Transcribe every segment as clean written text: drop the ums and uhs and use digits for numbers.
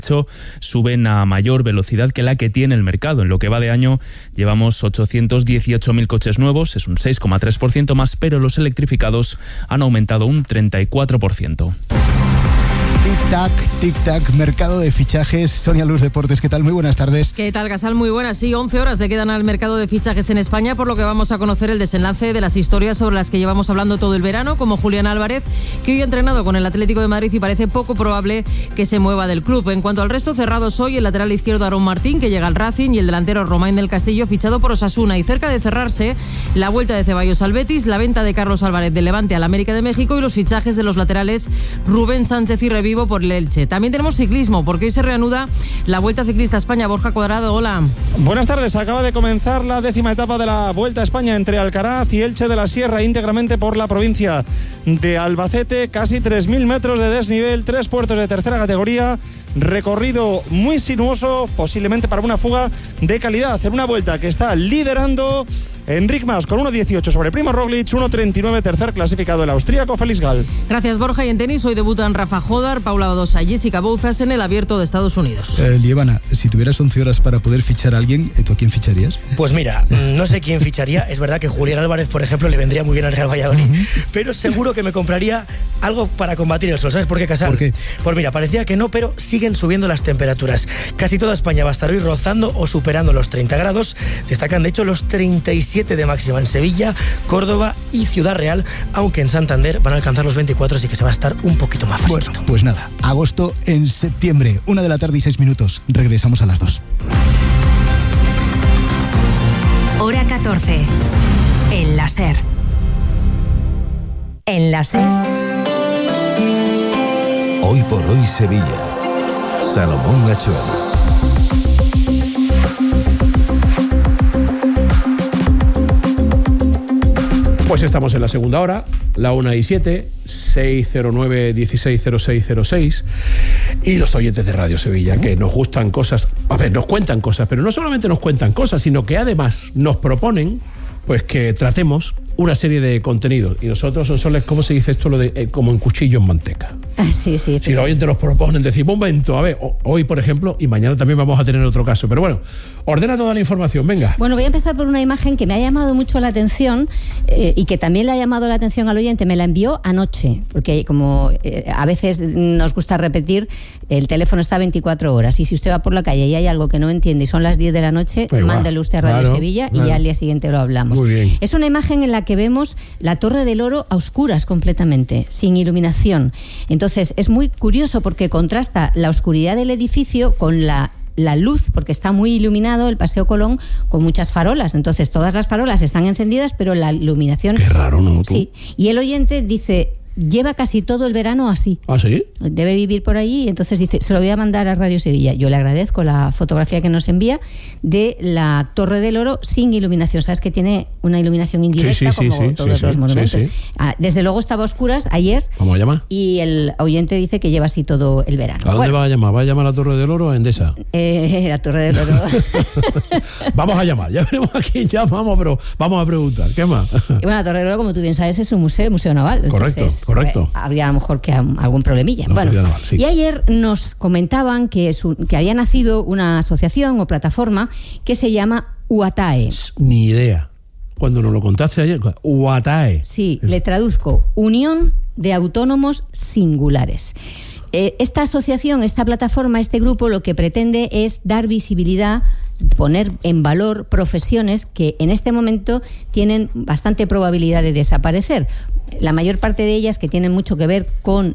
suben a mayor velocidad que la que tiene el mercado. En lo que va de año llevamos 818.000 coches nuevos, es un 6,3% más, pero los electrificados han aumentado un 34%. Tic-tac, mercado de fichajes. Sonia Luz Deportes, ¿qué tal? Muy buenas tardes. ¿Qué tal, Gasal? Muy buenas. Sí, 11 horas le quedan al mercado de fichajes en España, por lo que vamos a conocer el desenlace de las historias sobre las que llevamos hablando todo el verano, como Julián Álvarez, que hoy ha entrenado con el Atlético de Madrid y parece poco probable que se mueva del club. En cuanto al resto, cerrados hoy el lateral izquierdo Aarón Martín, que llega al Racing, y el delantero Romain del Castillo, fichado por Osasuna. Y cerca de cerrarse, la vuelta de Ceballos al Betis, la venta de Carlos Álvarez del Levante al América de México y los fichajes de los laterales Rubén Sánchez y Revivo por el Elche. También tenemos ciclismo, porque hoy se reanuda la Vuelta Ciclista a España. Borja Cuadrado, hola. Buenas tardes. Acaba de comenzar la 10ª etapa de la Vuelta a España entre Alcaraz y Elche de la Sierra, íntegramente por la provincia de Albacete. Casi 3.000 metros de desnivel, 3 puertos de tercera categoría. Recorrido muy sinuoso, posiblemente para una fuga de calidad. En una vuelta que está liderando Enric Mas con 1.18 sobre Primo Roglic, 1.39 tercer clasificado el austríaco Félix Gall. Gracias, Borja. Y en tenis hoy debutan Rafa Jodar, Paula Badosa y Jessica Bouzas en el Abierto de Estados Unidos. Lievana, si tuvieras 11 horas para poder fichar a alguien, ¿tú a quién ficharías? Pues mira, no sé quién ficharía. Es verdad que Julián Álvarez, por ejemplo, le vendría muy bien al Real Valladolid, pero seguro que me compraría algo para combatir el sol. ¿Sabes por qué, Casal? ¿Por qué? Pues mira, parecía que no, pero siguen subiendo las temperaturas. Casi toda España va a estar hoy rozando o superando los 30 grados. Destacan, de hecho, los 37 de máxima en Sevilla, Córdoba y Ciudad Real, aunque en Santander van a alcanzar los 24, así que se va a estar un poquito más fresquito. Bueno, pues nada, agosto en septiembre, 1:06 p.m. Regresamos a las 2. Hora 14. En la SER. En la SER. Hoy por hoy Sevilla. Salomón Achuel. Pues estamos en la segunda hora, la 1:07, 609-160606, y los oyentes de Radio Sevilla, que nos gustan cosas, a ver, nos cuentan cosas, pero no solamente nos cuentan cosas, sino que además nos proponen, pues, que tratemos una serie de contenidos. Y nosotros, Sonsoles, ¿cómo se dice esto? Lo de como en cuchillo en manteca. Sí. Si los oyentes nos proponen, decimos, un momento, a ver, hoy, por ejemplo, y mañana también vamos a tener otro caso. Pero bueno, ordena toda la información, venga. Bueno, voy a empezar por una imagen que me ha llamado mucho la atención y que también le ha llamado la atención al oyente. Me la envió anoche, porque como a veces nos gusta repetir, el teléfono está 24 horas. Y si usted va por la calle y hay algo que no entiende y son las 10 de la noche, pues mándele usted a Radio Sevilla y ya al día siguiente lo hablamos. Muy bien. Es una imagen en la que vemos la Torre del Oro a oscuras completamente, sin iluminación. Entonces es muy curioso porque contrasta la oscuridad del edificio con la luz, porque está muy iluminado el Paseo Colón con muchas farolas. Entonces todas las farolas están encendidas, pero la iluminación... Qué raro, ¿no? Sí. Y el oyente dice... Lleva casi todo el verano así. ¿Ah, sí? Debe vivir por allí, entonces dice, se lo voy a mandar a Radio Sevilla. Yo le agradezco la fotografía que nos envía de la Torre del Oro sin iluminación. Sabes que tiene una iluminación indirecta como todos los monumentos. Sí. Desde luego estaba a oscuras ayer. ¿Cómo llama? Y el oyente dice que lleva así todo el verano. ¿A dónde va a llamar? ¿Va a llamar a la Torre del Oro o a Endesa? La Torre del Oro. Vamos a llamar, ya veremos a quién llamamos, pero vamos a preguntar. ¿Qué más? Y bueno, la Torre del Oro, como tú bien sabes, es un museo naval. Correcto. Habría a lo mejor que algún problemilla. No, bueno, naval, sí. Y ayer nos comentaban que había nacido una asociación o plataforma que se llama UATAE. Ni idea. Cuando nos lo contaste ayer, UATAE. Sí, le traduzco: Unión de Autónomos Singulares. Esta asociación, esta plataforma, este grupo, lo que pretende es dar visibilidad, poner en valor profesiones que en este momento tienen bastante probabilidad de desaparecer. La mayor parte de ellas que tienen mucho que ver con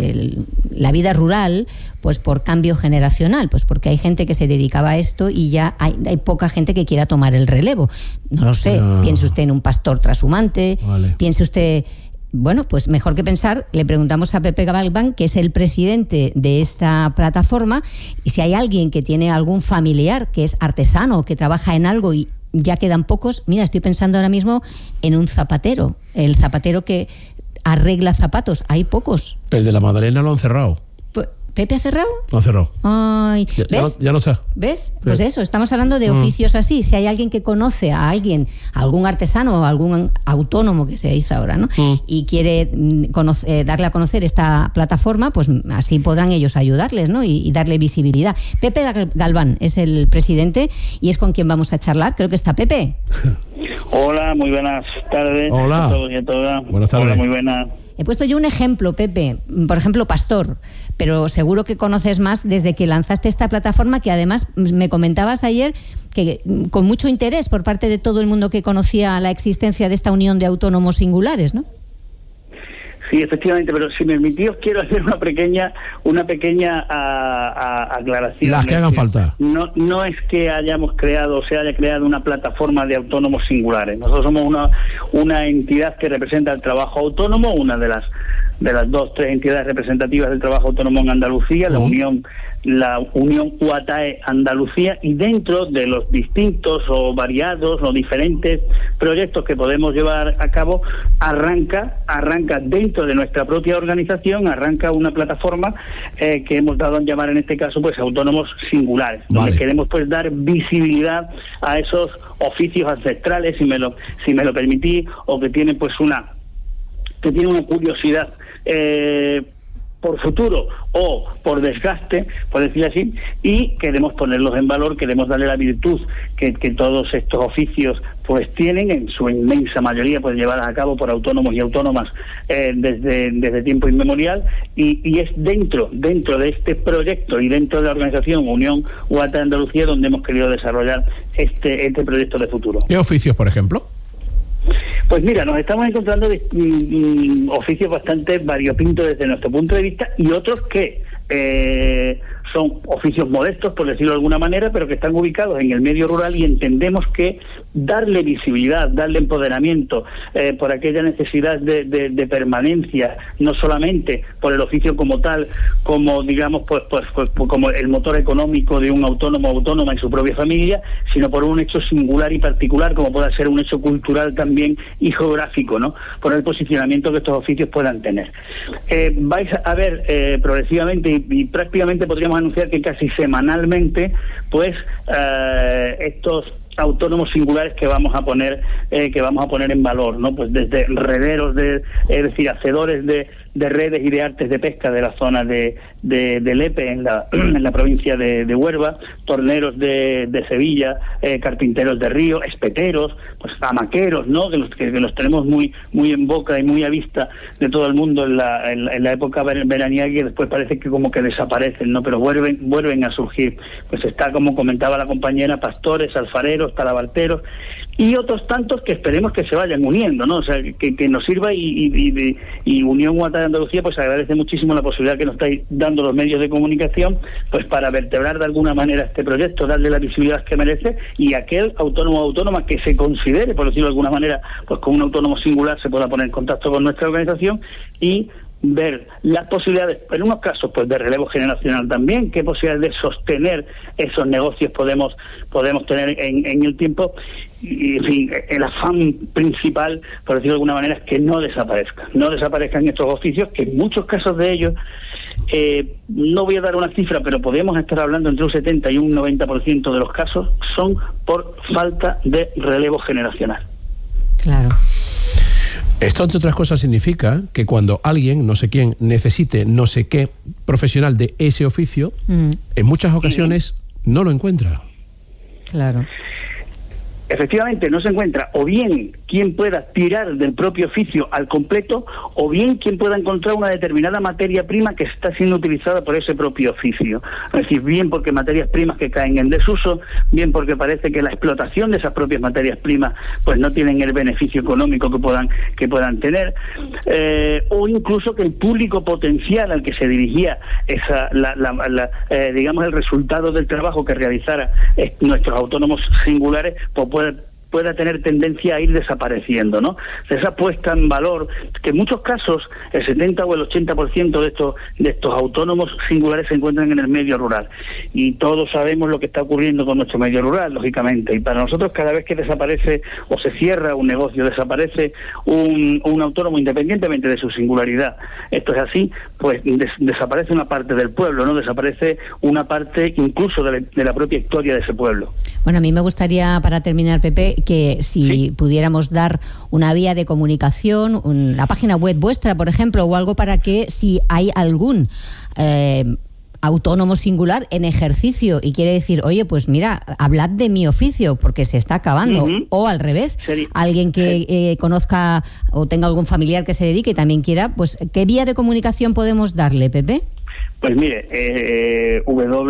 la vida rural, pues por cambio generacional, pues porque hay gente que se dedicaba a esto y ya hay poca gente que quiera tomar el relevo. No lo sé, piense usted en un pastor trashumante, piense usted... Bueno, pues mejor que pensar, le preguntamos a Pepe Galván, que es el presidente de esta plataforma, y si hay alguien que tiene algún familiar que es artesano, que trabaja en algo y ya quedan pocos. Mira, estoy pensando ahora mismo en un zapatero, el zapatero que arregla zapatos, hay pocos. El de la Madalena lo han cerrado. ¿Pepe ha cerrado? No ha cerrado. Ay, ¿ves? Ya no sé. ¿Ves? Pues eso, estamos hablando de oficios así. Si hay alguien que conoce a alguien, algún artesano o algún autónomo que se dice ahora, ¿no? Y quiere darle a conocer esta plataforma, pues así podrán ellos ayudarles, ¿no? Y darle visibilidad. Pepe Galván es el presidente y es con quien vamos a charlar. Creo que está Pepe. Hola, muy buenas tardes. Hola. A todos y a todas. Buenas tardes. Hola, muy buenas. He puesto yo un ejemplo, Pepe, por ejemplo, Pastor, pero seguro que conoces más desde que lanzaste esta plataforma, que además me comentabas ayer que con mucho interés por parte de todo el mundo que conocía la existencia de esta unión de autónomos singulares, ¿no? Sí, efectivamente, pero si me permitís, quiero hacer una pequeña aclaración. Las que hagan falta. No es que hayamos creado, o se haya creado una plataforma de autónomos singulares. Nosotros somos una entidad que representa el trabajo autónomo, una de las 2-3 entidades representativas del trabajo autónomo en Andalucía, la Unión UATAE Andalucía, y dentro de los distintos o variados o diferentes proyectos que podemos llevar a cabo, arranca dentro de nuestra propia organización, arranca una plataforma que hemos dado a llamar en este caso pues autónomos singulares, donde queremos pues dar visibilidad a esos oficios ancestrales, si me lo permitís, o que tienen pues una curiosidad por futuro o por desgaste, por decirlo así, y queremos ponerlos en valor, queremos darle la virtud que todos estos oficios pues tienen, en su inmensa mayoría pues llevadas a cabo por autónomos y autónomas desde tiempo inmemorial, y es dentro de este proyecto y dentro de la organización Unión UATAE Andalucía donde hemos querido desarrollar este proyecto de futuro. ¿Qué oficios, por ejemplo? Pues mira, nos estamos encontrando oficios bastante variopintos desde nuestro punto de vista, y otros que son oficios modestos, por decirlo de alguna manera, pero que están ubicados en el medio rural, y entendemos que darle visibilidad, darle empoderamiento por aquella necesidad de permanencia, no solamente por el oficio como tal, como digamos pues como el motor económico de un autónomo o autónoma y su propia familia, sino por un hecho singular y particular, como pueda ser un hecho cultural también y geográfico, ¿no? Por el posicionamiento que estos oficios puedan tener. Vais a ver progresivamente y prácticamente podríamos anunciar que casi semanalmente pues estos autónomos singulares que vamos a poner en valor, ¿no? Pues desde rederos, es decir, hacedores de redes y de artes de pesca de la zona de Lepe, en la provincia de Huelva, torneros de Sevilla, carpinteros de Río, espeteros, pues amaqueros, ¿no? Que los tenemos muy en boca y muy a vista de todo el mundo en la época veraniega, y después parece que como que desaparecen, ¿no? Pero vuelven a surgir. Pues está, como comentaba la compañera, pastores, alfareros, talabarteros y otros tantos que esperemos que se vayan uniendo, ¿no? O sea, que nos sirva, y Unión UATAE Andalucía pues agradece muchísimo la posibilidad que nos estáis dando los medios de comunicación pues para vertebrar de alguna manera este proyecto, darle la visibilidad que merece, y aquel autónomo o autónoma que se considere, por decirlo de alguna manera, pues con un autónomo singular se pueda poner en contacto con nuestra organización y ver las posibilidades, en unos casos pues de relevo generacional también, qué posibilidades de sostener esos negocios podemos tener en el tiempo, y en fin, el afán principal, por decirlo de alguna manera, es que no desaparezcan estos oficios, que en muchos casos de ellos, no voy a dar una cifra, pero podemos estar hablando entre un 70 y un 90% de los casos son por falta de relevo generacional. Claro. Esto, entre otras cosas, significa que cuando alguien, no sé quién, necesite no sé qué profesional de ese oficio, en muchas ocasiones no lo encuentra. Claro. Efectivamente, no se encuentra o bien quien pueda tirar del propio oficio al completo, o bien quien pueda encontrar una determinada materia prima que está siendo utilizada por ese propio oficio. Es decir, bien porque materias primas que caen en desuso, bien porque parece que la explotación de esas propias materias primas pues no tienen el beneficio económico que puedan tener, o incluso que el público potencial al que se dirigía digamos el resultado del trabajo que realizara nuestros autónomos singulares pues pueda tener tendencia a ir desapareciendo, ¿no? Esa puesta en valor, que en muchos casos el 70 o el 80% de estos autónomos singulares se encuentran en el medio rural. Y todos sabemos lo que está ocurriendo con nuestro medio rural, lógicamente. Y para nosotros, cada vez que desaparece o se cierra un negocio, desaparece un autónomo, independientemente de su singularidad, esto es así, pues desaparece una parte del pueblo, ¿no? Desaparece una parte incluso de la propia historia de ese pueblo. Bueno, a mí me gustaría, para terminar, Pepe, que si pudiéramos dar una vía de comunicación, la página web vuestra, por ejemplo, o algo para que si hay algún autónomo singular en ejercicio y quiere decir, oye, pues mira, hablad de mi oficio porque se está acabando, o al revés, alguien que conozca o tenga algún familiar que se dedique y también quiera, pues ¿qué vía de comunicación podemos darle, Pepe? Pues mire,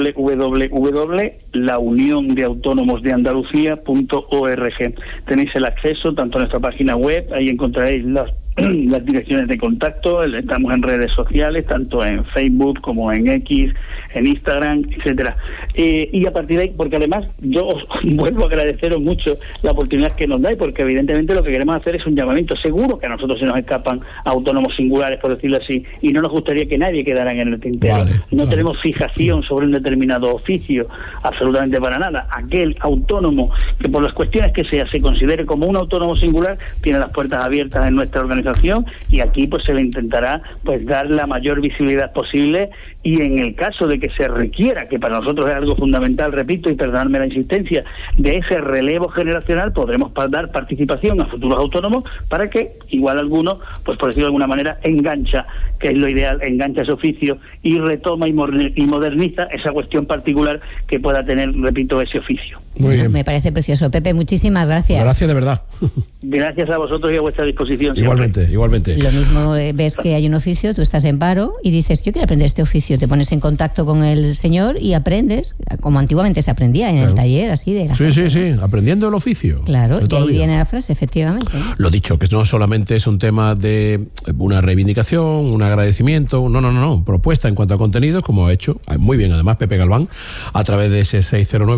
www.launiondeautonomosdeandalucía.org. Tenéis el acceso tanto a nuestra página web, ahí encontraréis las direcciones de contacto, estamos en redes sociales, tanto en Facebook como en X, en Instagram, etcétera. Y a partir de ahí, porque además yo os vuelvo a agradeceros mucho la oportunidad que nos dais, porque evidentemente lo que queremos hacer es un llamamiento. Seguro que a nosotros se nos escapan autónomos singulares, por decirlo así, y no nos gustaría que nadie quedara en el tintero. No tenemos fijación sobre un determinado oficio, absolutamente para nada. Aquel autónomo que por las cuestiones que sea se considere como un autónomo singular, tiene las puertas abiertas en nuestra organización, y aquí pues se le intentará pues dar la mayor visibilidad posible, y en el caso de que se requiera, que para nosotros es algo fundamental, repito, y perdonadme la insistencia, de ese relevo generacional, podremos dar participación a futuros autónomos para que igual alguno, pues por decirlo de alguna manera, engancha, que es lo ideal, engancha ese oficio y retoma y moderniza esa cuestión particular que pueda tener, repito, ese oficio. Muy bien. Me parece precioso. Pepe, muchísimas gracias. Gracias de verdad. Gracias a vosotros y a vuestra disposición. Igualmente. Lo mismo, ves que hay un oficio, tú estás en paro y dices, yo quiero aprender este oficio, te pones en contacto con el señor y aprendes, como antiguamente se aprendía en el taller, así de la gente. Sí, aprendiendo el oficio. Claro, y ahí viene la frase, efectivamente. Lo dicho, que no solamente es un tema de una reivindicación, un agradecimiento, no, propuesta en cuanto a contenidos, como ha hecho muy bien además Pepe Galván, a través de ese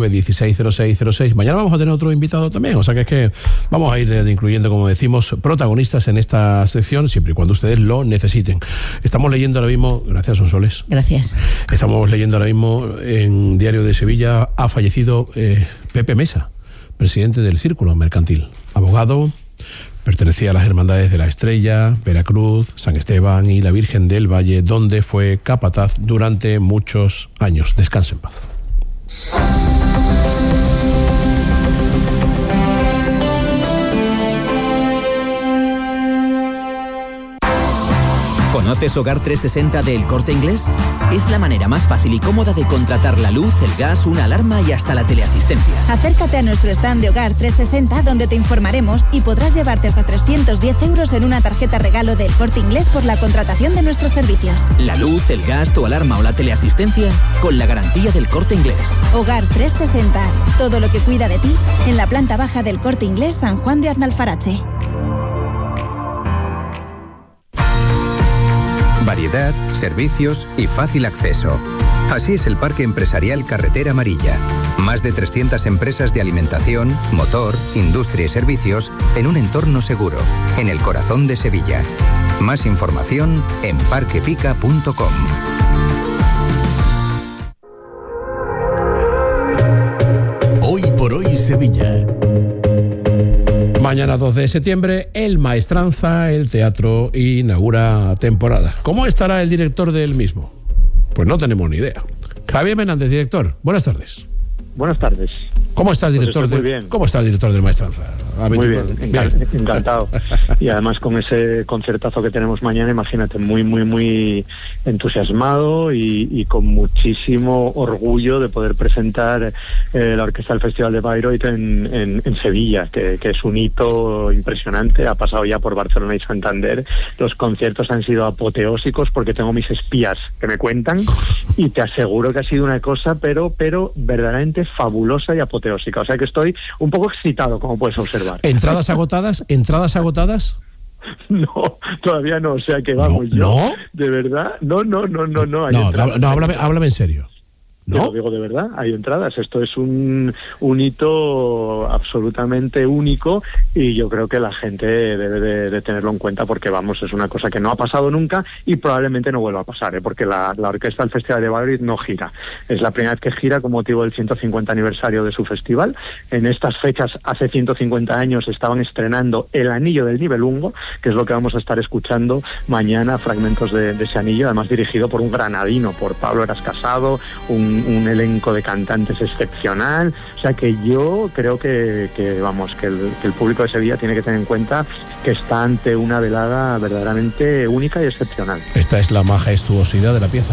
609-160606. Mañana vamos a tener otro invitado también, o sea que es que vamos a ir incluyendo, como decimos, protagonistas en esta sección, siempre y cuando ustedes lo necesiten. Estamos leyendo ahora mismo, gracias Sonsoles. Gracias. Estamos leyendo ahora mismo en Diario de Sevilla, ha fallecido Pepe Mesa, presidente del Círculo Mercantil, abogado, pertenecía a las Hermandades de la Estrella, Veracruz, San Esteban y la Virgen del Valle, donde fue capataz durante muchos años. Descanse en paz. ¿Conoces Hogar 360 de El Corte Inglés? Es la manera más fácil y cómoda de contratar la luz, el gas, una alarma y hasta la teleasistencia. Acércate a nuestro stand de Hogar 360 donde te informaremos y podrás llevarte hasta 310 euros en una tarjeta regalo de El Corte Inglés por la contratación de nuestros servicios. La luz, el gas, tu alarma o la teleasistencia con la garantía del Corte Inglés. Hogar 360. Todo lo que cuida de ti en la planta baja del Corte Inglés San Juan de Aznalfarache. Variedad, servicios y fácil acceso. Así es el Parque Empresarial Carretera Amarilla. Más de 300 empresas de alimentación, motor, industria y servicios en un entorno seguro, en el corazón de Sevilla. Más información en parquepica.com. Hoy por hoy Sevilla. Mañana 2 de septiembre, el Maestranza, el teatro, inaugura temporada. ¿Cómo estará el director del mismo? Pues no tenemos ni idea. Javier Menéndez, director, buenas tardes. Buenas tardes. ¿Cómo está el director ¿Cómo está el director del Maestranza? Muy bien, encantado. Y además con ese concertazo que tenemos mañana, imagínate, muy entusiasmado y con muchísimo orgullo de poder presentar la orquesta del Festival de Bayreuth en Sevilla, que es un hito impresionante. Ha pasado ya por Barcelona y Santander. Los conciertos han sido apoteósicos porque tengo mis espías que me cuentan y te aseguro que ha sido una cosa pero verdaderamente fabulosa y apoteósica. O sea que estoy un poco excitado, como puedes observar. ¿Entradas agotadas? No, todavía no, o sea que vamos, ¿No? ¿De verdad? No. Háblame en serio. ¿No? Te lo digo de verdad, hay entradas. Esto es un hito absolutamente único y yo creo que la gente debe de tenerlo en cuenta porque, vamos, es una cosa que no ha pasado nunca y probablemente no vuelva a pasar, porque la orquesta del Festival de Bayreuth no gira. Es la primera vez que gira con motivo del 150 aniversario de su festival. En estas fechas, hace 150 años, estaban estrenando El Anillo del Nibelungo, que es lo que vamos a estar escuchando mañana, fragmentos de ese anillo, además dirigido por un granadino, por Pablo Eras Casado, un elenco de cantantes excepcional. O sea que yo creo que el público de Sevilla tiene que tener en cuenta que está ante una velada verdaderamente única y excepcional. Esta es la majestuosidad de la pieza.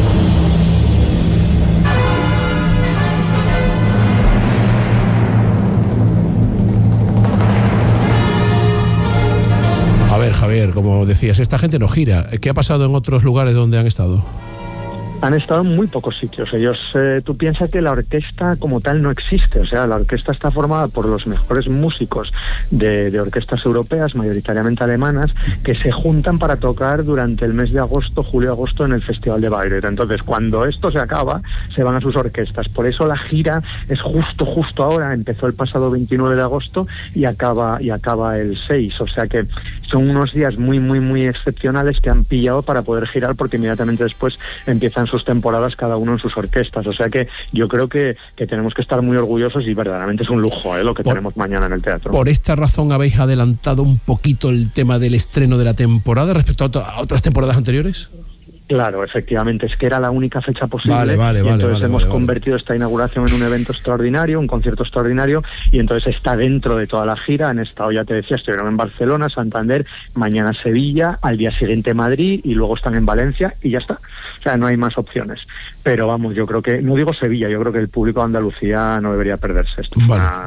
A ver, Javier, como decías, esta gente no gira. ¿Qué ha pasado en otros lugares donde han estado? Han estado en muy pocos sitios. Ellos, tú piensas que la orquesta como tal no existe. O sea, la orquesta está formada por los mejores músicos de orquestas europeas, mayoritariamente alemanas, que se juntan para tocar durante el mes de agosto, julio-agosto, en el Festival de Bayreuth. Entonces, cuando esto se acaba, se van a sus orquestas. Por eso la gira es justo ahora. Empezó el pasado 29 de agosto y acaba el 6. O sea que son unos días muy excepcionales que han pillado para poder girar, porque inmediatamente después empiezan sus temporadas cada uno en sus orquestas. O sea que yo creo que tenemos que estar muy orgullosos y verdaderamente es un lujo lo que tenemos mañana en el teatro. ¿Por esta razón habéis adelantado un poquito el tema del estreno de la temporada respecto a otras temporadas anteriores? Claro, efectivamente, es que era la única fecha posible. Vale, entonces hemos convertido esta inauguración en un evento extraordinario, un concierto extraordinario, y entonces está dentro de toda la gira. Han estado, ya te decía, estuvieron en Barcelona, Santander, mañana Sevilla, al día siguiente Madrid, y luego están en Valencia, y ya está. O sea, no hay más opciones. Pero vamos, yo creo que, no digo Sevilla, yo creo que el público de Andalucía no debería perderse esto.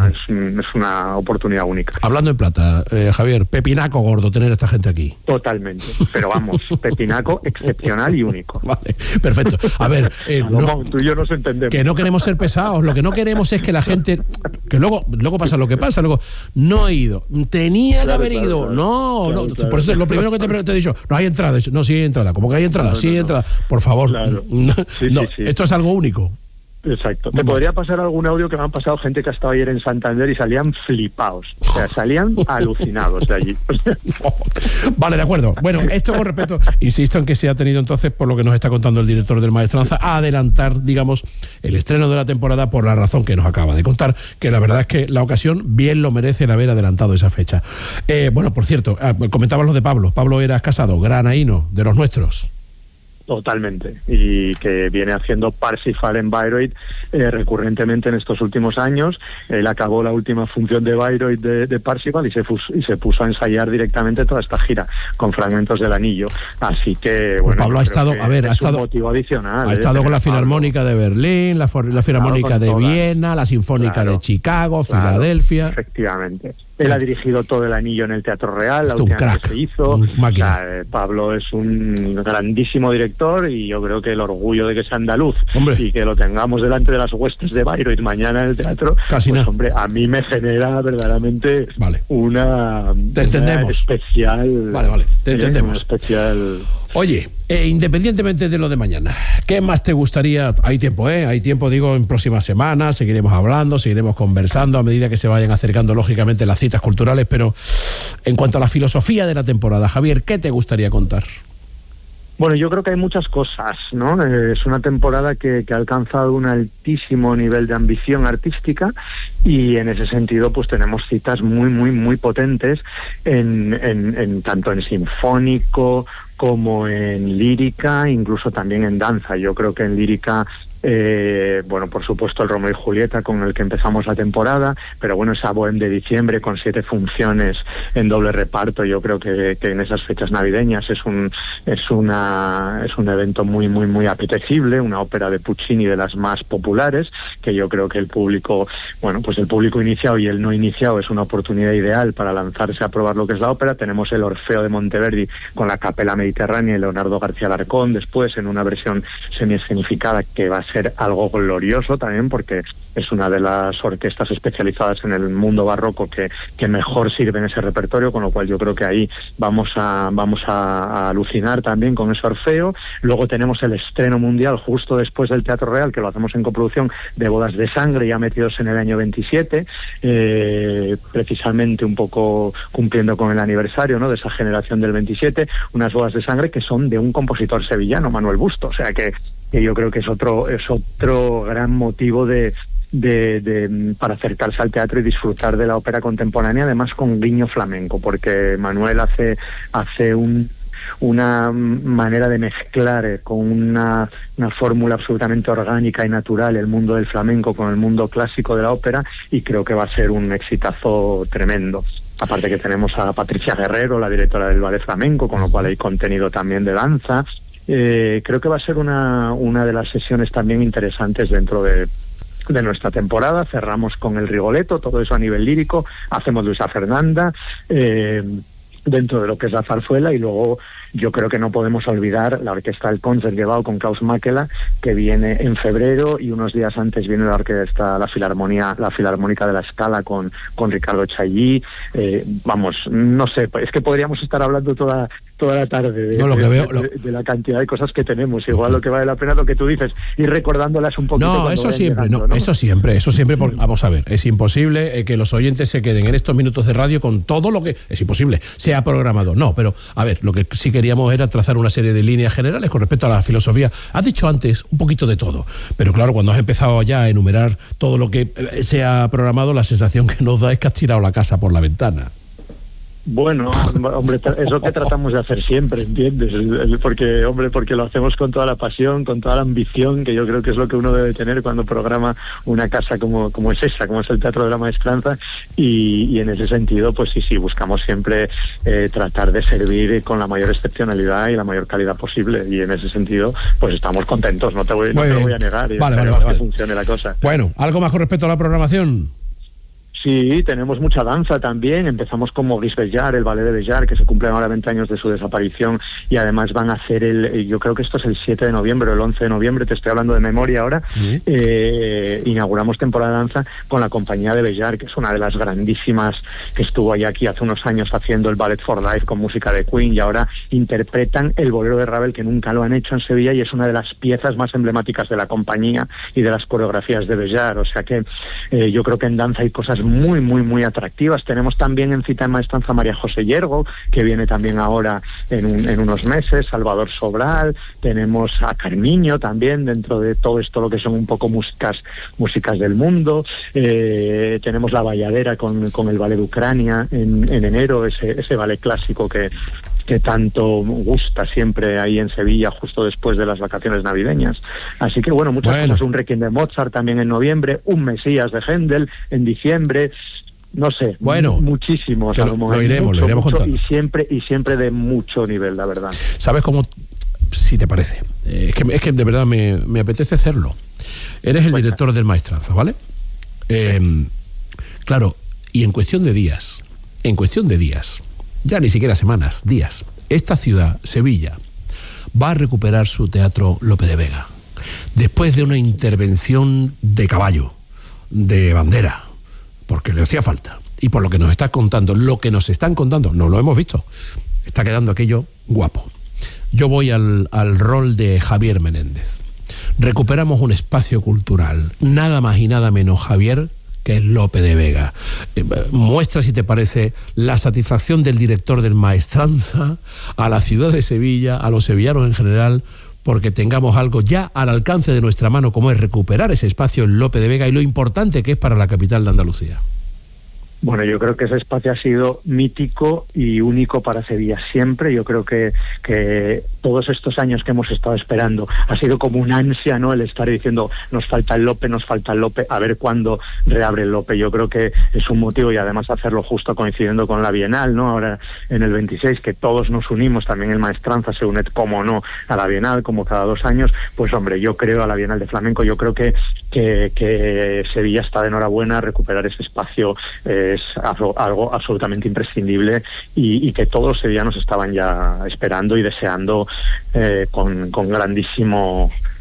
Es una oportunidad única. Hablando en plata, Javier, pepinaco gordo tener a esta gente aquí. Totalmente, pero vamos, pepinaco excepcional y único. Vale, perfecto. A ver, tú y yo nos entendemos. Que no queremos ser pesados, lo que no queremos es que la gente, que luego pasa lo que pasa, luego no he ido, tenía que haber ido, no, por eso lo primero que te he dicho, no hay entrada, no, sí hay entrada, como que hay entrada, sí hay entrada, por favor, sí. Esto es algo único. Exacto. Te podría pasar algún audio que me han pasado gente que ha estado ayer en Santander y salían flipados. O sea, salían alucinados de allí. Vale, de acuerdo. Bueno, esto con respecto, insisto en que se ha tenido entonces, por lo que nos está contando el director del Maestranza, a adelantar, digamos, el estreno de la temporada por la razón que nos acaba de contar, que la verdad es que la ocasión bien lo merece el haber adelantado esa fecha. Bueno, por cierto, comentabas lo de Pablo. Pablo Eras Casado, granaíno, de los nuestros. Totalmente, y que viene haciendo Parsifal en Bayreuth recurrentemente en estos últimos años. Él acabó la última función de Bayreuth de Parsifal y se puso a ensayar directamente toda esta gira con fragmentos del anillo. Así que bueno, Pablo ha estado, un motivo adicional. Ha estado con la Filarmónica de Berlín, la Filarmónica de Viena, la Sinfónica de Chicago, Filadelfia. Efectivamente. Él ha dirigido todo el anillo en el Teatro Real, la última vez que se hizo. O sea, Pablo es un grandísimo director y yo creo que el orgullo de que sea andaluz y que lo tengamos delante de las huestes de Bayreuth mañana en el teatro, hombre, a mí me genera verdaderamente una especial. Vale, te entendemos. Especial. Oye, independientemente de lo de mañana, ¿qué más te gustaría? Hay tiempo, hay tiempo, digo, en próximas semanas, seguiremos hablando, seguiremos conversando a medida que se vayan acercando, lógicamente, las citas culturales, pero en cuanto a la filosofía de la temporada, Javier, ¿qué te gustaría contar? Bueno, yo creo que hay muchas cosas, ¿no? Es una temporada que ha alcanzado un altísimo nivel de ambición artística y en ese sentido pues tenemos citas muy potentes en tanto en sinfónico como en lírica, incluso también en danza. Yo creo que en lírica bueno, por supuesto el Romeo y Julieta con el que empezamos la temporada, pero bueno, esa Bohème de diciembre con 7 funciones en doble reparto, yo creo que en esas fechas navideñas es un evento muy apetecible, una ópera de Puccini de las más populares, que yo creo que el público, bueno, pues el público iniciado y el no iniciado es una oportunidad ideal para lanzarse a probar lo que es la ópera. Tenemos el Orfeo de Monteverdi con la Capella Mediterránea y Leonardo García Alarcón después en una versión semi-escenificada que va a ser algo glorioso también, porque es una de las orquestas especializadas en el mundo barroco que mejor sirve en ese repertorio, con lo cual yo creo que ahí vamos a alucinar también con ese Orfeo. Luego tenemos el estreno mundial justo después del Teatro Real, que lo hacemos en coproducción, de Bodas de Sangre, ya metidos en el año 27, precisamente un poco cumpliendo con el aniversario, ¿no?, de esa generación del 27, unas Bodas de Sangre que son de un compositor sevillano, Manuel Busto, o sea que yo creo que es otro gran motivo para acercarse al teatro y disfrutar de la ópera contemporánea, además con guiño flamenco, porque Manuel hace una manera de mezclar con una fórmula absolutamente orgánica y natural el mundo del flamenco con el mundo clásico de la ópera, y creo que va a ser un exitazo tremendo. Aparte que tenemos a Patricia Guerrero, la directora del Ballet Flamenco, con lo cual hay contenido también de danza. Creo que va a ser una de las sesiones también interesantes dentro de nuestra temporada. Cerramos con el Rigoletto, todo eso a nivel lírico, hacemos Luisa Fernanda dentro de lo que es la zarzuela, y luego yo creo que no podemos olvidar la orquesta del Concertgebouw con Klaus Makela, que viene en febrero, y unos días antes viene la orquesta, la Filarmónica de la Scala con Ricardo Chailly. Vamos, no sé, es que podríamos estar hablando toda la tarde de la cantidad de cosas que tenemos. Igual lo que vale la pena es lo que tú dices, ir recordándolas un poquito. No, eso siempre, llegando, ¿no? Eso siempre, porque, vamos a ver, es imposible que los oyentes se queden en estos minutos de radio con todo lo que es imposible, sea programado. No, pero a ver, lo que sí queríamos era trazar una serie de líneas generales con respecto a la filosofía. Has dicho antes un poquito de todo, pero claro, cuando has empezado ya a enumerar todo lo que se ha programado, la sensación que nos da es que has tirado la casa por la ventana. Bueno, hombre, es lo que tratamos de hacer siempre, ¿entiendes? Porque lo hacemos con toda la pasión, con toda la ambición, que yo creo que es lo que uno debe tener cuando programa una casa como es esa, como es el Teatro de la Maestranza, y en ese sentido, pues sí, buscamos siempre tratar de servir con la mayor excepcionalidad y la mayor calidad posible, y en ese sentido, pues estamos contentos, no te lo voy a negar, y vale. que funcione la cosa. Bueno, ¿algo más con respecto a la programación? Sí, tenemos mucha danza también. Empezamos con Maurice Béjart, el ballet de Béjart, que se cumplen ahora 20 años de su desaparición, y además van a hacer yo creo que esto es el 7 de noviembre o el 11 de noviembre, te estoy hablando de memoria ahora. Inauguramos temporada de danza con la compañía de Béjart, que es una de las grandísimas, que estuvo aquí hace unos años haciendo el Ballet for Life con música de Queen, y ahora interpretan el bolero de Ravel, que nunca lo han hecho en Sevilla, y es una de las piezas más emblemáticas de la compañía y de las coreografías de Béjart. O sea que yo creo que en danza hay cosas muy, muy, muy atractivas. Tenemos también en cita de maestranza María José Yergo, que viene también ahora en unos meses, Salvador Sobral, tenemos a Carmiño también, dentro de todo esto lo que son un poco músicas del mundo. Tenemos La Valladera con el ballet de Ucrania en enero, ese ballet clásico que tanto gusta siempre ahí en Sevilla justo después de las vacaciones navideñas. Así que muchas cosas, un Requiem de Mozart también en noviembre, un Mesías de Händel en diciembre, no sé, muchísimo, Salomón. Lo iremos contando. Y siempre de mucho nivel, la verdad. ¿Sabes cómo? Si te parece, es que de verdad me apetece hacerlo. Eres el director del Maestranza, ¿vale? Claro, y en cuestión de días, ya ni siquiera semanas, días, esta ciudad, Sevilla, va a recuperar su teatro Lope de Vega, después de una intervención de caballo, de bandera, porque le hacía falta. Y por lo que nos están contando, no lo hemos visto, está quedando aquello guapo. Yo voy al rol de Javier Menéndez. Recuperamos un espacio cultural, nada más y nada menos, Javier, que es Lope de Vega. Muestra, si te parece, la satisfacción del director del Maestranza a la ciudad de Sevilla, a los sevillanos en general, porque tengamos algo ya al alcance de nuestra mano, como es recuperar ese espacio en Lope de Vega, y lo importante que es para la capital de Andalucía. Bueno, yo creo que ese espacio ha sido mítico y único para Sevilla siempre. Yo creo que todos estos años que hemos estado esperando ha sido como una ansia, ¿no? El estar diciendo, nos falta el Lope, a ver cuándo reabre el Lope. Yo creo que es un motivo, y además hacerlo justo coincidiendo con la Bienal, ¿no? Ahora en el 26, que todos nos unimos, también el Maestranza se une, como no, a la Bienal, como cada 2 años. Pues hombre, yo creo a la Bienal de Flamenco, yo creo que Sevilla está de enhorabuena. Recuperar ese espacio es algo absolutamente imprescindible, y que todos los sevillanos estaban ya esperando y deseando con grandísimo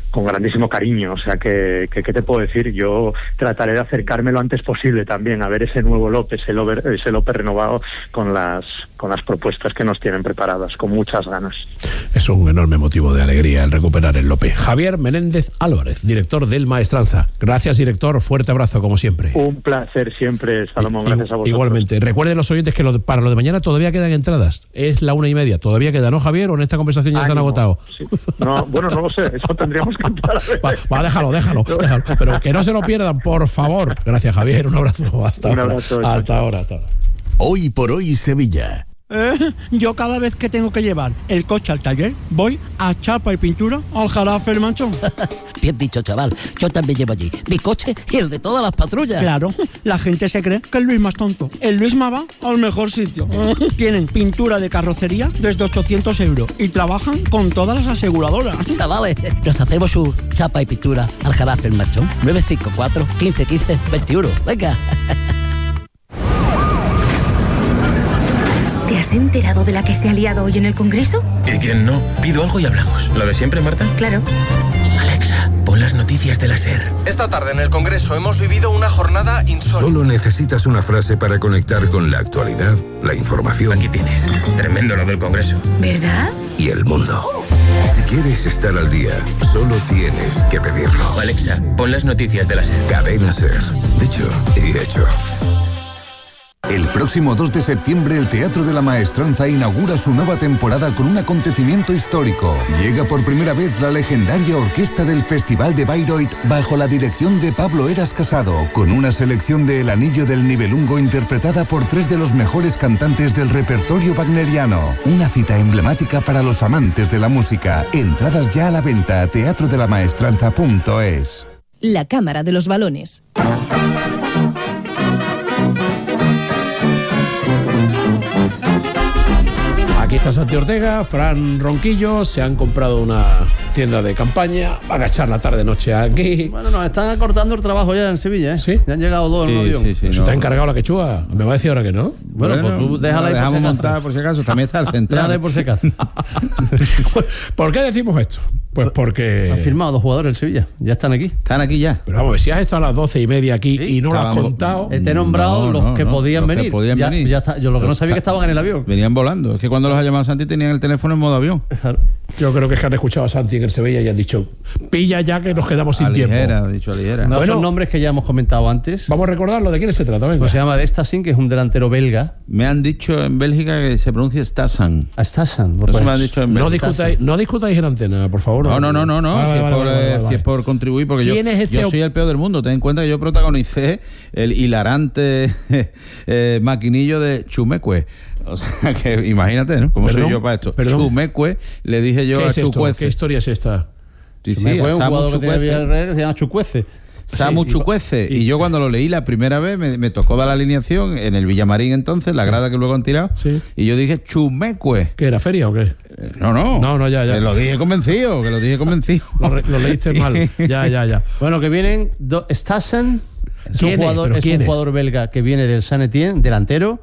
grandísimo cariño. O sea, que ¿qué te puedo decir? Yo trataré de acercarme lo antes posible también a ver ese nuevo Lope, ese Lope renovado con las propuestas que nos tienen preparadas, con muchas ganas. Es un enorme motivo de alegría el recuperar el Lope. Javier Menéndez Álvarez, director del Maestranza. Gracias, director. Fuerte abrazo, como siempre. Un placer siempre, Salomón. Gracias a vosotros. Igualmente. Recuerden los oyentes que para lo de mañana todavía quedan entradas. Es la 1:30. Todavía queda, ¿no, Javier? ¿O en esta conversación ya se han agotado? Sí. No, bueno, no lo sé. Eso tendríamos que entrar a ver. Va, déjalo. Pero que no se lo pierdan, por favor. Gracias, Javier. Un abrazo. Hasta ahora. Hoy por hoy, Sevilla. Yo cada vez que tengo que llevar el coche al taller, voy a Chapa y Pintura al Jarafe El Manchón. Bien dicho, chaval. Yo también llevo allí mi coche y el de todas las patrullas. Claro, la gente se cree que el Luisma es tonto. El Luisma va al mejor sitio. Tienen pintura de carrocería desde 800 euros y trabajan con todas las aseguradoras. Chavales, nos hacemos su Chapa y Pintura al Jarafe El Manchón. 954 15 15 21. Venga. ¿Te has enterado de la que se ha liado hoy en el Congreso? ¿Y quién no? Pido algo y hablamos. ¿Lo de siempre, Marta? Claro. Alexa, pon las noticias de la SER. Esta tarde en el Congreso hemos vivido una jornada insólita. Solo necesitas una frase para conectar con la actualidad, la información. Aquí tienes. Tremendo lo del Congreso. ¿Verdad? Y el mundo. Si quieres estar al día, solo tienes que pedirlo. Alexa, pon las noticias de la SER. Cadena SER. Dicho y hecho. El próximo 2 de septiembre el Teatro de la Maestranza inaugura su nueva temporada con un acontecimiento histórico. Llega por primera vez la legendaria orquesta del Festival de Bayreuth bajo la dirección de Pablo Eras Casado, con una selección de El Anillo del Nibelungo interpretada por 3 de los mejores cantantes del repertorio wagneriano. Una cita emblemática para los amantes de la música. Entradas ya a la venta a teatrodelamaestranza.es. La Cámara de los Balones. Aquí está Santi Ortega, Fran Ronquillo, se han comprado una tienda de campaña, van a echar la tarde-noche aquí. Bueno, nos están acortando el trabajo ya en Sevilla, ¿eh? ¿Sí? Ya han llegado dos en un avión. ¿Se te ha encargado la quechua? ¿Me va a decir ahora que no? Bueno, pues tú déjala ahí por si acaso. Montada por si acaso, también está el central. Déjala ahí por si acaso. ¿Por qué decimos esto? Pues porque... Han firmado 2 jugadores en Sevilla, ya están aquí. Están aquí ya. Pero vamos, si has estado a las 12:30 aquí y no lo has contado... Te he nombrado los que podían venir. Ya está. Yo lo que no sabía que estaban en el avión. Venían volando. Es que cuando los ha llamado Santi tenían el teléfono en modo avión. Yo creo que es que han escuchado a Santi en el Sevilla y han dicho, pilla ya que nos quedamos sin tiempo. Ha dicho Aligera. No, son nombres que ya hemos comentado antes. Vamos a recordarlo. ¿De quién se trata? Venga. Pues se llama Destasin, que es un delantero belga. Me han dicho en Bélgica que se pronuncia Stasan. Stasan. Pues me han dicho en Bélgica. No discutáis en antena, por favor. No. Si es por contribuir, porque yo soy el peor del mundo. Ten en cuenta que yo protagonicé el hilarante maquinillo de Chumecue. O sea que imagínate, ¿no? ¿Cómo soy yo para esto? Chumecue, le dije yo a Chucuece. ¿Qué historia es esta? Sí, un jugador que tiene Villarreal, se llama Chucuece. Samu Chucuece. Y yo cuando lo leí la primera vez me tocó dar la alineación en el Villamarín entonces, la grada que luego han tirado. Sí. Y yo dije Chumecue. ¿Qué era, feria o qué? No, ya. Que lo dije convencido. Lo leíste mal. Ya. Bueno, que vienen Stassen. Es un jugador belga que viene del Saint-Étienne, delantero.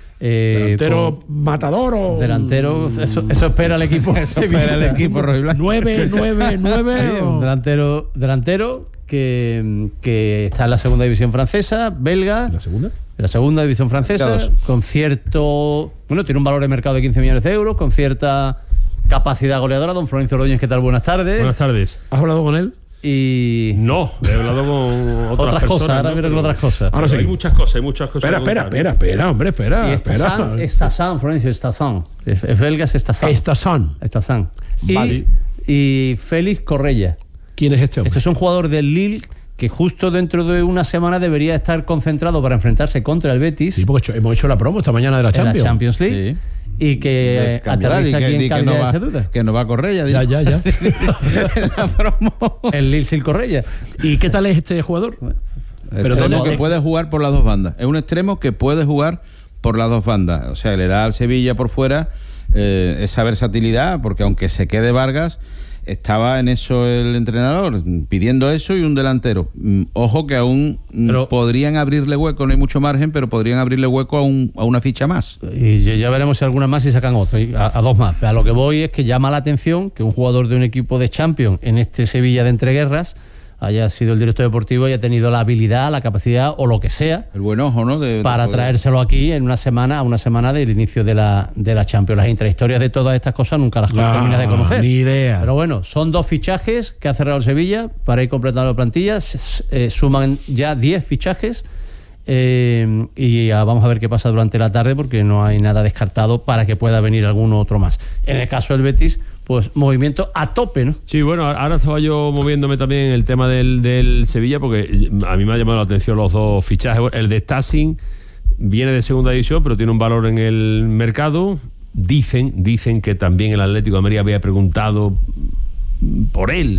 Matador o... Delantero, eso espera el equipo. Eso espera el equipo rojiblanco. 9. Un delantero que está en la segunda división francesa, belga. ¿La segunda? En la segunda división francesa, con cierto... Bueno, tiene un valor de mercado de 15 millones de euros, con cierta capacidad goleadora. Don Florencio Ordóñez, ¿qué tal? Buenas tardes. Buenas tardes. ¿Has hablado con él? No, he hablado con otras personas, cosas. Ahora viene con otras cosas. Ahora sí. Hay muchas cosas. Espera, hombre. Y Stasan, Florencio, Stasan. Es belga, es Stasan. Y Félix Correia. ¿Quién es este hombre? Este es un jugador del Lille que justo dentro de una semana debería estar concentrado para enfrentarse contra el Betis. Sí, porque hemos hecho la promo esta mañana de la Champions League. Sí. Y que aterriza aquí en Calidad de duda. Que no va a Correia. Ya. La promo. El Lille sin Correia. ¿Y qué tal es este jugador? Pero que puede jugar por las dos bandas. Es un extremo que puede jugar por las dos bandas. O sea, le da al Sevilla por fuera esa versatilidad, porque aunque se quede Vargas, estaba en eso el entrenador, pidiendo eso y un delantero. Ojo que aún podrían abrirle hueco, no hay mucho margen, pero podrían abrirle hueco a una ficha más. Y ya veremos si algunas más y sacan otro, a dos más. Pero a lo que voy es que llama la atención que un jugador de un equipo de Champions en este Sevilla de entreguerras haya sido el director deportivo y haya tenido la habilidad, la capacidad o lo que sea, el buen ojo, ¿no? Para traérselo aquí en una semana del inicio de la Champions. Las intrahistorias de todas estas cosas nunca las terminas de conocer. Ni idea. Pero bueno, son 2 fichajes que ha cerrado el Sevilla para ir completando la plantilla. Suman ya 10 fichajes. Y vamos a ver qué pasa durante la tarde, porque no hay nada descartado para que pueda venir alguno otro más. En el caso del Betis, pues movimiento a tope, ¿no? Sí, bueno, ahora estaba yo moviéndome también en el tema del Sevilla, porque a mí me ha llamado la atención los 2 fichajes. El de Stassin viene de segunda división, pero tiene un valor en el mercado. Dicen que también el Atlético de Madrid había preguntado por él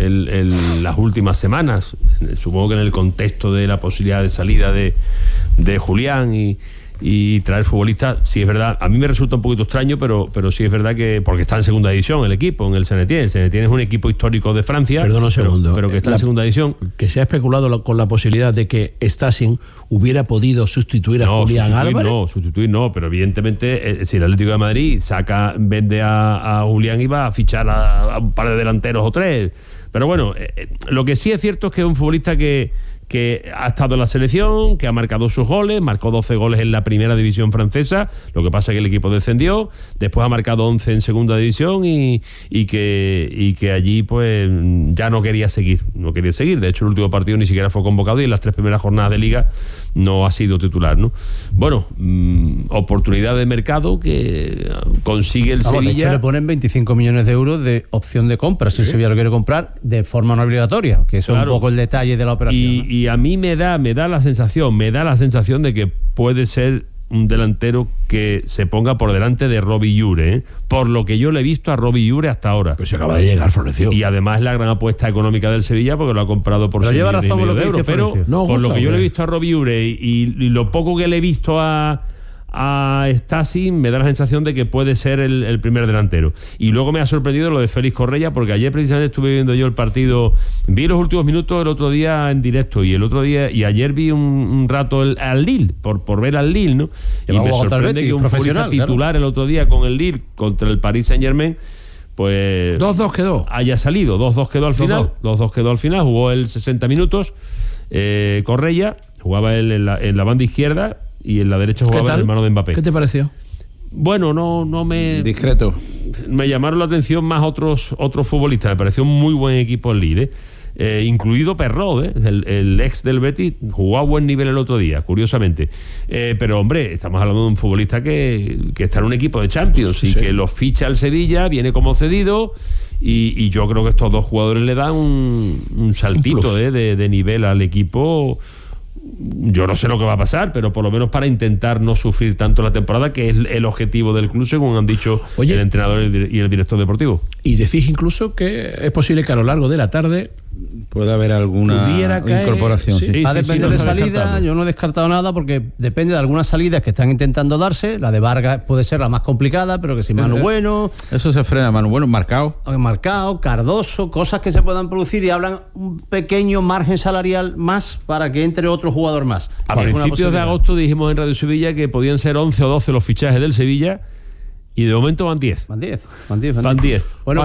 en las últimas semanas, supongo que en el contexto de la posibilidad de salida de Julián y traer futbolistas. Sí, es verdad, a mí me resulta un poquito extraño, pero sí es verdad que, porque está en segunda división el equipo, en el Saint-Étienne. El Saint-Étienne es un equipo histórico de Francia. Perdón un segundo. Pero que está en segunda división. Que se ha especulado con la posibilidad de que Stassin hubiera podido sustituir a Julián Álvarez. Sustituir no, pero evidentemente si el Atlético de Madrid vende a Julián, iba a fichar a un par de delanteros o 3. Pero bueno, lo que sí es cierto es que es un futbolista que ha estado en la selección, que ha marcado sus goles, marcó 12 goles en la primera división francesa, lo que pasa es que el equipo descendió, después ha marcado 11 en segunda división y que allí pues ya no quería seguir, de hecho el último partido ni siquiera fue convocado y en las 3 primeras jornadas de liga no ha sido titular, ¿no? Bueno, oportunidad de mercado que consigue el Sevilla. De hecho, le ponen 25 millones de euros de opción de compra, si el Sevilla lo quiere comprar de forma no obligatoria, que eso es un poco el detalle de la operación. Y a mí me da la sensación de que puede ser un delantero que se ponga por delante de Robbie Llure, ¿eh? Por lo que yo le he visto a Robbie Llure hasta ahora. Pero se acaba de llegar, Florencio. Y además la gran apuesta económica del Sevilla, porque lo ha comprado por 6 millones y medio de euros. Pero por lo que yo le he visto a Robbie Llure y lo poco que le he visto a Stassin, me da la sensación de que puede ser el primer delantero. Y luego me ha sorprendido lo de Félix Correia, porque ayer precisamente estuve viendo yo el partido, vi los últimos minutos el otro día en directo, y ayer vi un rato al Lille, por ver al Lille, ¿no? Y me sorprende que un futbolista titular el otro día con el Lille contra el Paris Saint-Germain, pues 2-2 quedó. Haya salido, 2-2 quedó al final, 2-2 quedó al final, jugó él 60 minutos, Correia, jugaba él en la banda izquierda, y en la derecha jugaba el hermano de Mbappé. ¿Qué te pareció? Bueno, no me... Discreto. Me llamaron la atención más otros futbolistas. Me pareció un muy buen equipo el Lille, incluido Perraud, el ex del Betis, jugó a buen nivel el otro día, curiosamente. Pero, hombre, estamos hablando de un futbolista que está en un equipo de Champions y que lo ficha el Sevilla, viene como cedido... Y yo creo que estos 2 jugadores le dan un saltito de nivel al equipo. Yo no sé lo que va a pasar, pero por lo menos para intentar no sufrir tanto la temporada, que es el objetivo del club, según han dicho el entrenador y el director deportivo. Y decís incluso que es posible que a lo largo de la tarde puede haber alguna incorporación. Va a depender de salida. Yo no he descartado nada, porque depende de algunas salidas que están intentando darse. La de Vargas puede ser la más complicada, pero que si Manu Bueno, eso se frena. Manu Bueno marcado, Cardoso, cosas que se puedan producir y hablan un pequeño margen salarial más para que entre otro jugador más. A principios de agosto dijimos en Radio Sevilla que podían ser 11 o 12 los fichajes del Sevilla. Y de momento van 10. Van 10. Bueno, una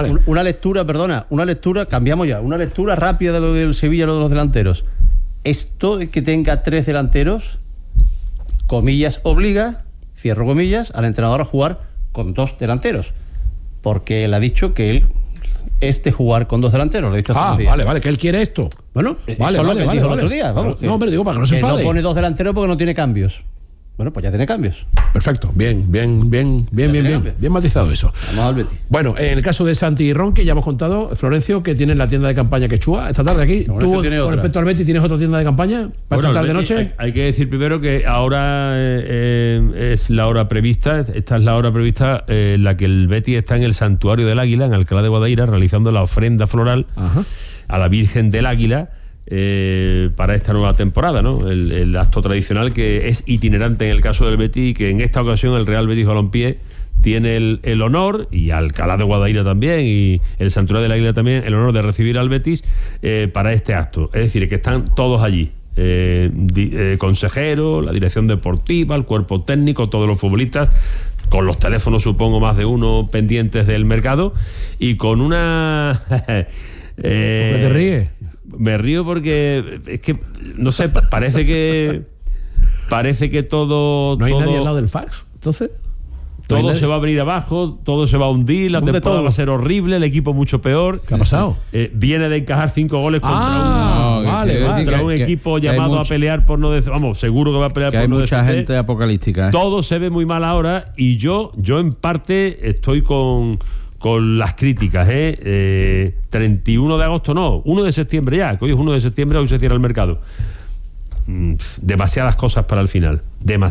lectura, cambiamos ya, una lectura rápida de lo del Sevilla, lo de los delanteros. Esto de que tenga 3 delanteros, comillas, obliga, cierro comillas, al entrenador a jugar con 2 delanteros. Porque él ha dicho que él es de jugar con 2 delanteros. Lo he dicho vale, que él quiere esto. Bueno, eso es lo que dijo el otro día. Vamos, no, pero digo, para que no se enfade. No pone 2 delanteros porque no tiene cambios. Bueno, pues ya tiene cambios. Perfecto, bien matizado eso. Vamos al Betis. Bueno, en el caso de Santi y Ronque, ya hemos contado, Florencio, que tienes la tienda de campaña Quechua esta tarde aquí. ¿Tú, con respecto al Betis, tienes otra tienda de campaña para esta tarde noche? Hay que decir primero que ahora es la hora prevista, esta es la hora prevista en la que el Betis está en el Santuario del Águila, en Alcalá de Guadaira, realizando la ofrenda floral a la Virgen del Águila. Para esta nueva temporada, ¿no? El acto tradicional que es itinerante en el caso del Betis, y que en esta ocasión el Real Betis Balompié tiene el honor, y Alcalá de Guadaira también, y el Santuario de la Isla también, el honor de recibir al Betis para este acto. Es decir, que están todos allí. Consejeros, la dirección deportiva, el cuerpo técnico, todos los futbolistas, con los teléfonos, supongo, más de uno pendientes del mercado, y con una... ¿Te ríes? Me río porque es que, no sé, parece que todo... ¿No hay todo, nadie al lado del fax, entonces? Todo se va a venir abajo, todo se va a hundir, la temporada va a ser horrible, el equipo mucho peor. ¿Qué ha pasado? Viene de encajar 5 goles contra un equipo llamado a pelear por no descender. Vamos, seguro que va a pelear por no descender. Hay mucha gente apocalíptica. Todo se ve muy mal ahora, y yo en parte estoy con las críticas. 31 de agosto no, 1 de septiembre ya, que hoy es 1 de septiembre, hoy se cierra el mercado. Demasiadas cosas para el final.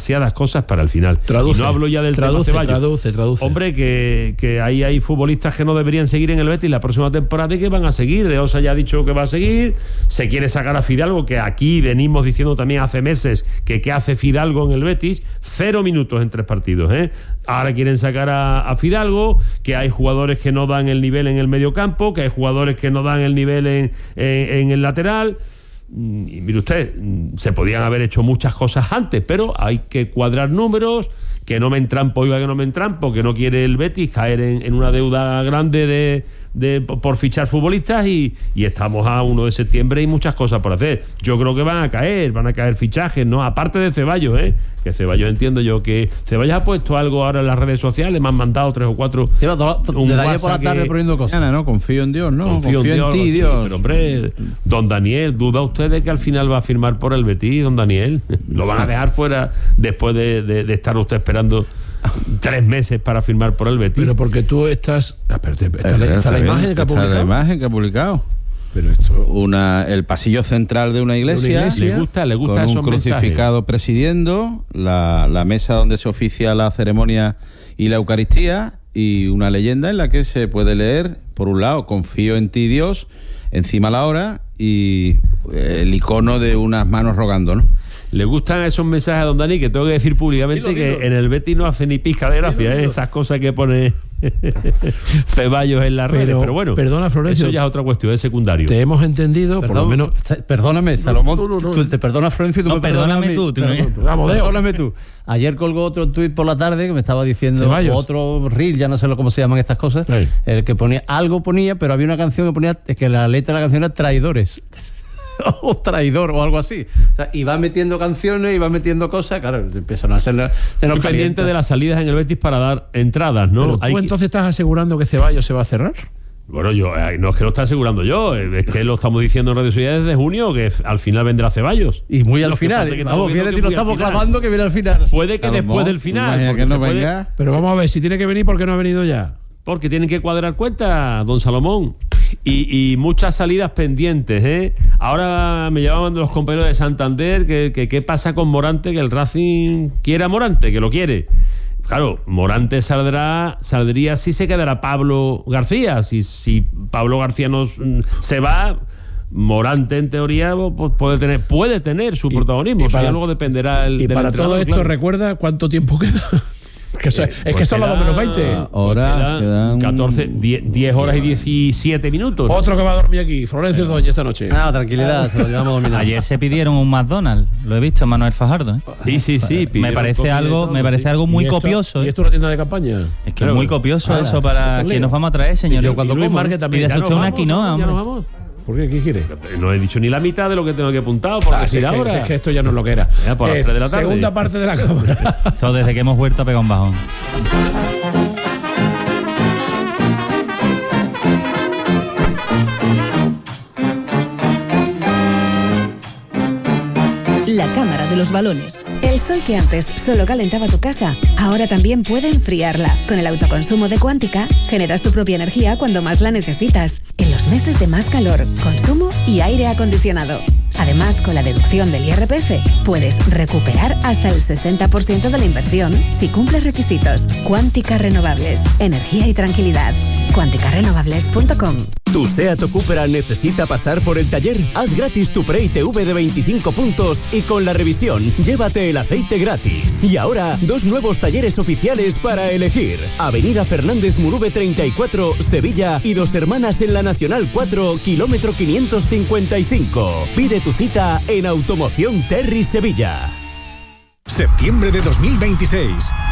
Traduce, y no hablo ya del tema Ceballos. Traduce. Hombre, que hay futbolistas que no deberían seguir en el Betis la próxima temporada y que van a seguir. De Osa ya ha dicho que va a seguir. Se quiere sacar a Fidalgo, que aquí venimos diciendo también hace meses que qué hace Fidalgo en el Betis. 0 minutos en 3 partidos. Ahora quieren sacar a Fidalgo, que hay jugadores que no dan el nivel en el medio campo, que hay jugadores que no dan el nivel en el lateral. Y mire usted, se podían haber hecho muchas cosas antes, pero hay que cuadrar números, que no me entrampo, que no quiere el Betis caer en una deuda grande por fichar futbolistas, y estamos a 1 de septiembre y muchas cosas por hacer. Yo creo que van a caer fichajes, ¿no? Aparte de Ceballos, que Ceballos, entiendo yo que Ceballos ha puesto algo ahora en las redes sociales, me han mandado 3 o 4 un WhatsApp por la tarde poniendo cosas. No, confío en Dios, ¿no? Confío en ti, Dios. Pero hombre, don Daniel, ¿duda usted de que al final va a firmar por el Betis, don Daniel? ¿Lo van a dejar fuera después de estar usted esperando 3 meses para firmar por el Betis? Pero porque tú estás... Está la imagen que ha publicado. La imagen que ha publicado. Pero esto... el pasillo central de una iglesia. Le gusta con esos un crucificado mensajes. Presidiendo, la mesa donde se oficia la ceremonia y la Eucaristía, y una leyenda en la que se puede leer, por un lado, confío en ti, Dios, encima la hora, y el icono de unas manos rogando, ¿no? Le gustan esos mensajes a don Dani, que tengo que decir públicamente que en el Betis no hace ni pizca de gracia, esas cosas que pone Ceballos en las redes, pero bueno, perdona, Florencio, eso ya es otra cuestión, es secundario. Te hemos entendido, por lo menos. Perdóname, Salomón, tú te perdonas, Florencio, y tú me perdóname tú. Perdóname tú. Ayer colgó otro tuit por la tarde que me estaba diciendo, Ceballos. Otro reel, ya no sé cómo se llaman estas cosas, sí. El que ponía, pero había una canción que ponía, que la letra de la canción era Traidores. O traidor o algo así. O sea, y va metiendo canciones y va metiendo cosas, claro, empiezan a hacer. Estoy pendiente de las salidas en el Betis para dar entradas, ¿no? Pero tú entonces estás asegurando que Ceballos se va a cerrar. Bueno, no es que lo está asegurando yo, es que lo estamos diciendo en Radio Ciudad desde junio, que al final vendrá Ceballos. Y muy al final. Vamos, viene y lo estamos clavando que viene al final. Puede que después del final. Que no venga. Pero vamos a ver, si tiene que venir, ¿por qué no ha venido ya? Porque tienen que cuadrar cuentas, don Salomón. Y muchas salidas pendientes, Ahora me llamaban los compañeros de Santander que qué pasa con Morante, que el Racing quiere a Morante, que lo quiere. Claro, Morante saldría si se quedará Pablo García. Si Pablo García se va, Morante en teoría pues puede tener su protagonismo. Eso ya luego dependerá del para todo esto, claro. ¿Recuerda cuánto tiempo queda? Es que son las 2:20. Ahora quedan 10 horas y 17 minutos. Otro que va a dormir aquí, Florencio Doña, esta noche. Tranquilidad, se lo llevamos dominado. Ayer se pidieron un McDonald's, lo he visto, Manuel Fajardo. Sí. Me parece algo muy copioso. ¿Y esto es una tienda de campaña? Es que es muy copioso eso para quien nos vamos a traer, señores. Yo cuando Luis Márquez también. Pídase usted una quinoa, hombre. ¿Ya nos vamos? ¿Por qué? ¿Qué quiere? No he dicho ni la mitad de lo que tengo aquí apuntado por decir ahora. Es que esto ya no es lo que era. Por las 3 de la tarde. Segunda parte de la cámara. Eso desde que hemos vuelto a pegar un bajón. La cámara de los balones. El sol que antes solo calentaba tu casa, ahora también puede enfriarla. Con el autoconsumo de Cuántica, generas tu propia energía cuando más la necesitas. En los meses de más calor, consumo y aire acondicionado. Además, con la deducción del IRPF, puedes recuperar hasta el 60% de la inversión si cumples requisitos. Cuántica Renovables. Energía y tranquilidad. cuanticarrenovables.com. ¿Tu SEAT o Cupra necesita pasar por el taller? Haz gratis tu pre-ITV de 25 puntos y con la revisión, llévate el aceite gratis. Y ahora, 2 nuevos talleres oficiales para elegir. Avenida Fernández Murube 34, Sevilla y Dos Hermanas en la Nacional 4, kilómetro 555. Pide tu cita en Automoción Terry Sevilla. Septiembre de 2026.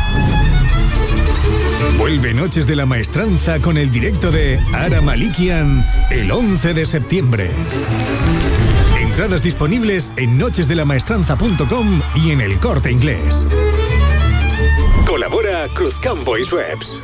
Vuelve Noches de la Maestranza con el directo de Ara Malikian el 11 de septiembre. Entradas disponibles en nochesdelamaestranza.com y en El Corte Inglés. Colabora Cruzcampo y Schweppes.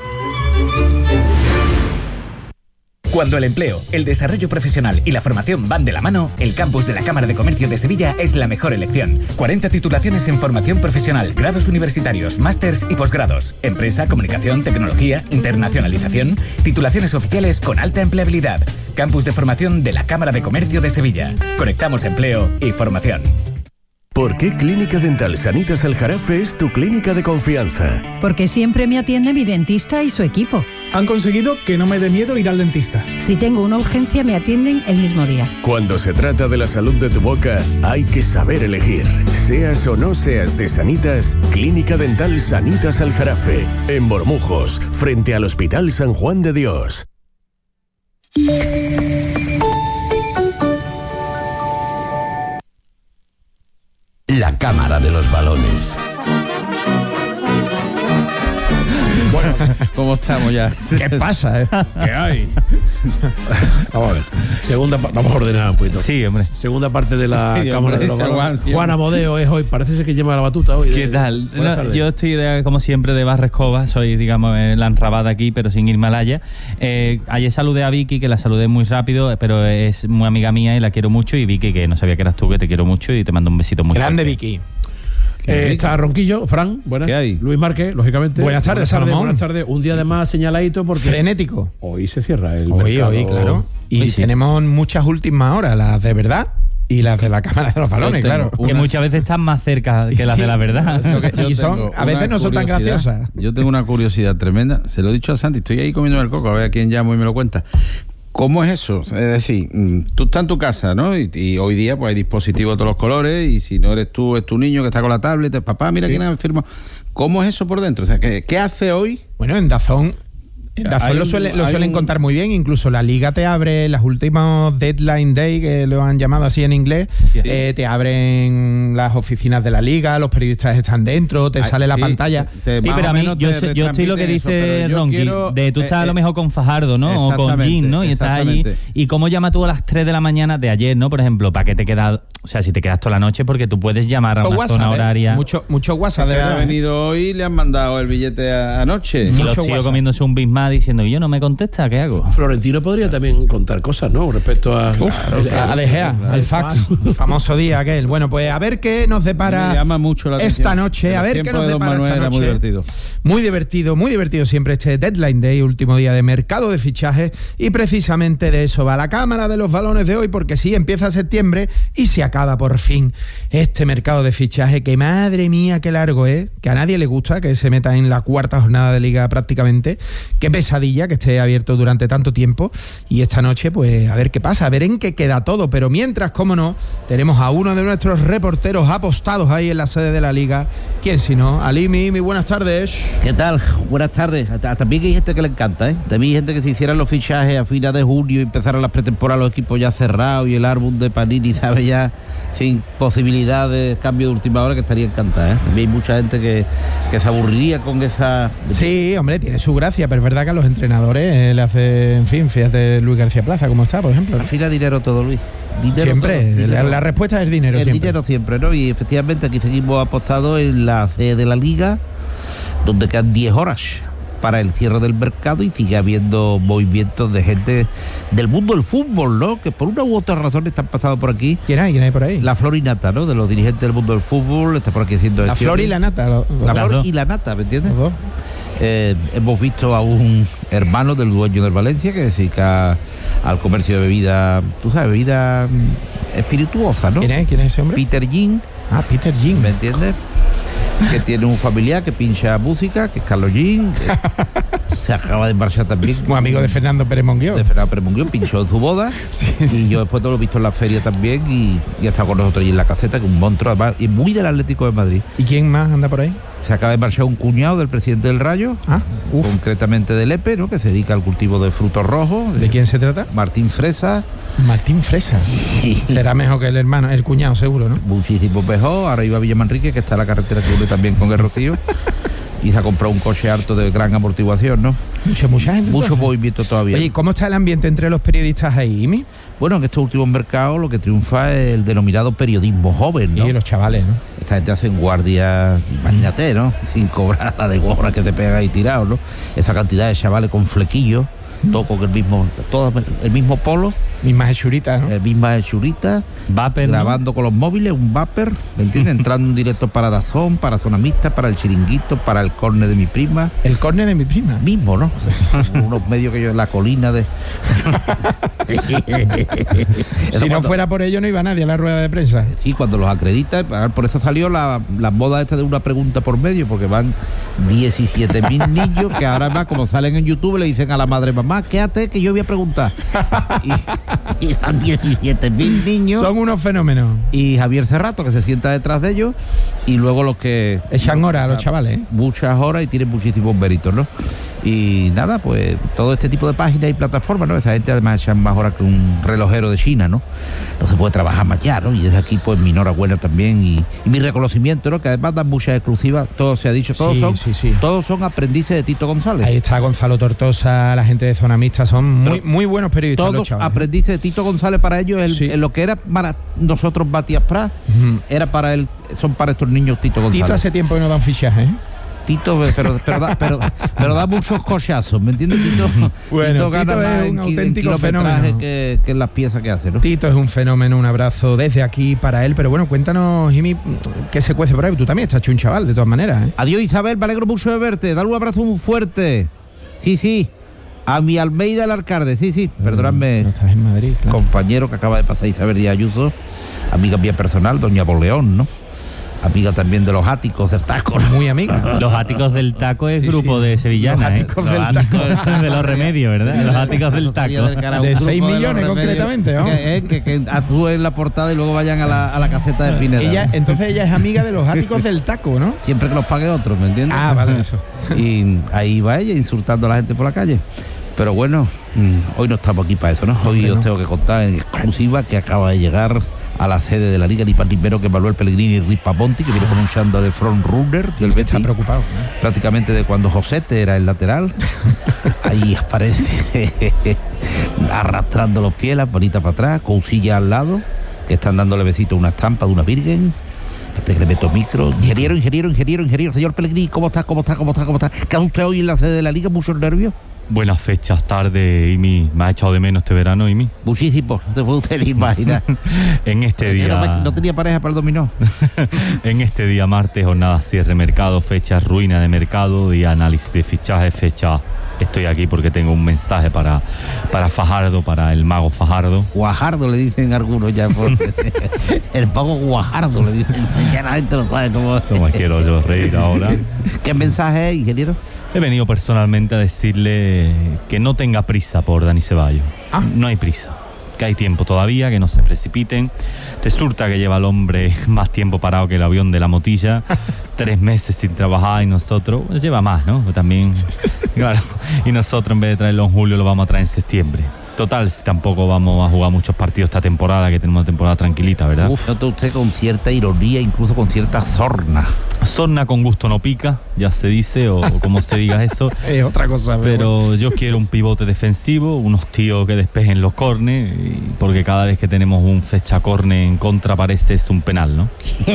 Cuando el empleo, el desarrollo profesional y la formación van de la mano, el campus de la Cámara de Comercio de Sevilla es la mejor elección. 40 titulaciones en formación profesional, grados universitarios, másters y posgrados. Empresa, comunicación, tecnología, internacionalización. Titulaciones oficiales con alta empleabilidad. Campus de formación de la Cámara de Comercio de Sevilla. Conectamos empleo y formación. ¿Por qué Clínica Dental Sanitas Aljarafe es tu clínica de confianza? Porque siempre me atiende mi dentista y su equipo. Han conseguido que no me dé miedo ir al dentista. Si tengo una urgencia, me atienden el mismo día. Cuando se trata de la salud de tu boca, hay que saber elegir. Seas o no seas de Sanitas, Clínica Dental Sanitas Aljarafe, en Bormujos, frente al Hospital San Juan de Dios. La Cámara de los Balones. Bueno, ¿cómo estamos ya? ¿Qué pasa, ¿Qué hay? Vamos a ver. Vamos a ordenar un poquito. Sí, hombre. Segunda parte de la Sí, Cámara de los Balones. Juan Amodeo es hoy. Parece ser que lleva la batuta hoy. ¿Qué tal? No, yo estoy, como siempre, de barra escoba. Soy, digamos, la enrabada aquí, pero sin Himalaya. Ayer saludé a Vicky, que la saludé muy rápido, pero es muy amiga mía y la quiero mucho. Y Vicky, que no sabía que eras tú, que te quiero mucho y te mando un besito muy grande, fuerte. Vicky. Está Ronquillo, Fran, buenas. ¿Qué hay? Luis Márquez, lógicamente. Buenas tardes, Salomón. Buenas tardes. Un día además señaladito porque... Frenético. Hoy se cierra el Hoy, mercado. claro. Y Hoy sí. tenemos muchas últimas horas, las de verdad y las de la Cámara de los Balones, claro. Que muchas veces están más cerca que las de la verdad. Y son, a veces no son tan graciosas. Yo tengo una curiosidad tremenda. Se lo he dicho a Santi, estoy ahí comiendo el coco, a ver a quién llamo y me lo cuenta. ¿Cómo es eso? Es decir, tú estás en tu casa, ¿no? Y hoy día pues hay dispositivos de todos los colores y si no eres tú, es tu niño que está con la tablet, es papá, mira quién ha firmado. ¿Cómo es eso por dentro? O sea, ¿qué hace hoy? Bueno, en Dazón lo suelen contar muy bien. Incluso la Liga te abre las últimos Deadline Day, que lo han llamado así en inglés. Sí. Te abren las oficinas de la Liga, los periodistas están dentro, te sale la pantalla. Sí, pero a mí yo estoy lo que dice Ronqui, tú estás a lo mejor con Fajardo, ¿no? O con Jim, ¿no? Y estás allí. ¿Y cómo llama tú a las 3 de la mañana de ayer, ¿no? Por ejemplo, ¿para qué te quedas? O sea, si te quedas toda la noche, porque tú puedes llamar a una WhatsApp, zona horaria. Mucho WhatsApp, de verdad. Ha venido hoy y le han mandado el billete anoche. Y los tíos comiéndose un Big Mac diciendo, yo no me contesta, ¿qué hago? Florentino podría también contar cosas, ¿no? Respecto a De Gea, al fax, el famoso día aquel. Bueno, pues a ver qué nos depara me llama mucho la esta noche. A ver qué nos depara esta noche. Muy divertido siempre este Deadline Day, último día de mercado de fichajes, y precisamente de eso va la Cámara de los Balones de hoy, porque sí, empieza septiembre y se acaba por fin este mercado de fichaje, que madre mía, qué largo es, que a nadie le gusta que se meta en la cuarta jornada de Liga prácticamente. Qué pesadilla que esté abierto durante tanto tiempo, y esta noche pues a ver qué pasa, a ver en qué queda todo, pero mientras, cómo no, tenemos a uno de nuestros reporteros apostados ahí en la sede de la Liga. ¿Quién si no? Alimi, muy buenas tardes. ¿Qué tal? Buenas tardes. También hay gente que le encanta, ¿eh? También hay gente que se hicieran los fichajes a finales de junio y empezaran las pretemporadas, los equipos ya cerrados y el álbum de Panini, ¿sabes? Ya sin posibilidad de cambio de última hora, que estaría encantada, ¿eh? También hay mucha gente que se aburriría con esa... Sí, hombre, tiene su gracia, pero es verdad que a los entrenadores le hace, en fin, fíjate Luis García Plaza, ¿cómo está, por ejemplo? Al final dinero todo, Luis. Dinero siempre, todo, dinero. La respuesta es dinero siempre. Dinero siempre, ¿no? Y efectivamente aquí seguimos apostados en la sede de la Liga, donde quedan 10 horas para el cierre del mercado y sigue habiendo movimientos de gente del mundo del fútbol, ¿no? Que por una u otra razón están pasando por aquí. ¿Quién hay por ahí? La flor y nata, ¿no? De los dirigentes del mundo del fútbol, está por aquí haciendo... La flor y la nata. La flor y la nata, ¿me entiendes? Hemos visto a un hermano del dueño del Valencia que se dedica al comercio de bebida, tú sabes, bebida espirituosa, ¿no? ¿Quién es ese hombre? Peter Jean. Ah, Peter Jean. ¿Me entiendes? Que tiene un familiar que pincha música, que es Carlos Jean. se acaba de marchar también. Muy amigo de Fernando Pérez Monguió. De Fernando Pérez Monguió, pinchó en su boda. Y yo después todo lo he visto en la feria también y ha estado con nosotros allí en la caseta, que un monstruo, además, y muy del Atlético de Madrid. ¿Y quién más anda por ahí? Se acaba de marchar un cuñado del presidente del Rayo, concretamente de Lepe, ¿no? Que se dedica al cultivo de frutos rojos. ¿De quién se trata? Martín Fresa. Martín Fresa. Será mejor que el hermano, el cuñado seguro, ¿no? Muchísimo mejor. Ahora iba a Villamanrique, que está en la carretera que une también con el Rocío. Y se ha comprado un coche harto de gran amortiguación, ¿no? Mucha gente. Mucho movimiento todavía. Oye, ¿cómo está el ambiente entre los periodistas ahí, Imi? Bueno, en estos últimos mercados lo que triunfa es el denominado periodismo joven, ¿no? Y los chavales, ¿no? Esta gente hacen guardia, imagínate, ¿no? Sin cobrar la de horas que te pegan ahí tirado, ¿no? Esa cantidad de chavales con flequillos, todo con el mismo polo. Mismas hechuritas, ¿no? Mismas hechuritas. Vapor, grabando, ¿no? Con los móviles, un vapor, ¿me entiendes? Entrando en directo para Dazón, para Zona Mixta, para el Chiringuito, para el córner de mi prima. ¿El córner de mi prima? Mismo, ¿no? Unos medios que yo, la colina de... Si no fuera por ello no iba nadie a la rueda de prensa. Sí, cuando los acredita, por eso salió la moda esta de una pregunta por medio, porque van 17.000 niños que ahora más, como salen en YouTube, le dicen a la madre, mamá, quédate que yo voy a preguntar. Y van 17.000 niños. Son unos fenómenos. Y Javier Cerrato, que se sienta detrás de ellos, y luego los que... Echan horas a los chavales, ¿eh? Muchas horas y tienen muchísimos méritos, ¿no? Y nada, pues todo este tipo de páginas y plataformas, ¿no? Esa gente además echan más horas que un relojero de China, ¿no? No se puede trabajar más ya, ¿no? Y desde aquí, pues mi enhorabuena también y mi reconocimiento, ¿no? Que además dan muchas exclusivas, todo se ha dicho, todos son aprendices de Tito González. Ahí está Gonzalo Tortosa, la gente de Zona Mixta, son muy buenos periodistas. Todos los chavales, aprendices de Tito González para ellos, lo que era para nosotros Matías Prat, era para él, son para estos niños Tito González. Tito hace tiempo que no dan fichaje, ¿eh? Tito, pero da muchos cochazos, ¿me entiendes? Tito, bueno, Tito es un auténtico fenómeno que en las piezas que hace, ¿no? Tito es un fenómeno, un abrazo desde aquí para él. Pero bueno, cuéntanos, Jimmy, qué se cuece por ahí. Tú también estás hecho un chaval, de todas maneras, ¿eh? Adiós, Isabel, me alegro mucho de verte. Dale un abrazo muy fuerte. Sí. A mi Almeida el alcalde, perdóname. No estás en Madrid, claro. Compañero que acaba de pasar, Isabel Díaz Ayuso, amiga mía personal, doña Boleón, ¿no? Amiga también de los áticos del taco, ¿no? Muy amiga. Los áticos del taco es grupo de sevillana, los áticos del taco. De los remedios, ¿verdad? Los áticos del taco. De 6 millones concretamente, ¿no? Que actúen la portada y luego vayan a la caseta de Pineda. Entonces ella es amiga de los áticos del taco, ¿no? Siempre que los pague otro, ¿me entiendes? Ah, vale, eso. Y ahí va ella insultando a la gente por la calle. Pero bueno, hoy no estamos aquí para eso, ¿no? Hoy os tengo que contar en exclusiva que acaba de llegar a la sede de la Liga ni primero que Manuel Pellegrini y Ripa Ponti, que viene con un chándal de front runner del Betis. Está preocupado, ¿no? Prácticamente de cuando Josete era el lateral. Ahí aparece arrastrando los pies, las bonitas para atrás, Cousillas al lado, que están dándole besito a una estampa de una virgen. Este que le meto micro. Ingeniero. Señor Pellegrini, ¿cómo está? ¿Qué hace usted hoy en la sede de la Liga? ¿Muchos nervios? Buenas fechas, tarde, Imi. ¿Me ha echado de menos este verano, Imi? Muchísimo, no te puede usted imaginar. En este día... No tenía pareja para el dominó. En este día martes, jornada cierre mercado, fecha ruina de mercado, día análisis de fichaje, fecha... Estoy aquí porque tengo un mensaje para Fajardo, para el mago Fajardo. Guajardo le dicen algunos ya. El mago Guajardo le dicen. Ya la gente lo sabe cómo. No me quiero yo reír ahora. ¿Qué mensaje es, ingeniero? He venido personalmente a decirle que no tenga prisa por Dani Ceballos. No hay prisa, que hay tiempo todavía, que no se precipiten. Resulta que lleva el hombre más tiempo parado que el avión de la Motilla, 3 meses sin trabajar, y nosotros, lleva más, ¿no? También, claro, y nosotros en vez de traerlo en julio lo vamos a traer en septiembre. Total, si tampoco vamos a jugar muchos partidos esta temporada, que tenemos una temporada tranquilita, ¿verdad? Nota usted con cierta ironía, incluso con cierta sorna. Sorna con gusto no pica, ya se dice, o como se diga eso. Es otra cosa. Pero yo quiero un pivote defensivo, unos tíos que despejen los córner, porque cada vez que tenemos un fecha córner en contra parece es un penal, ¿no?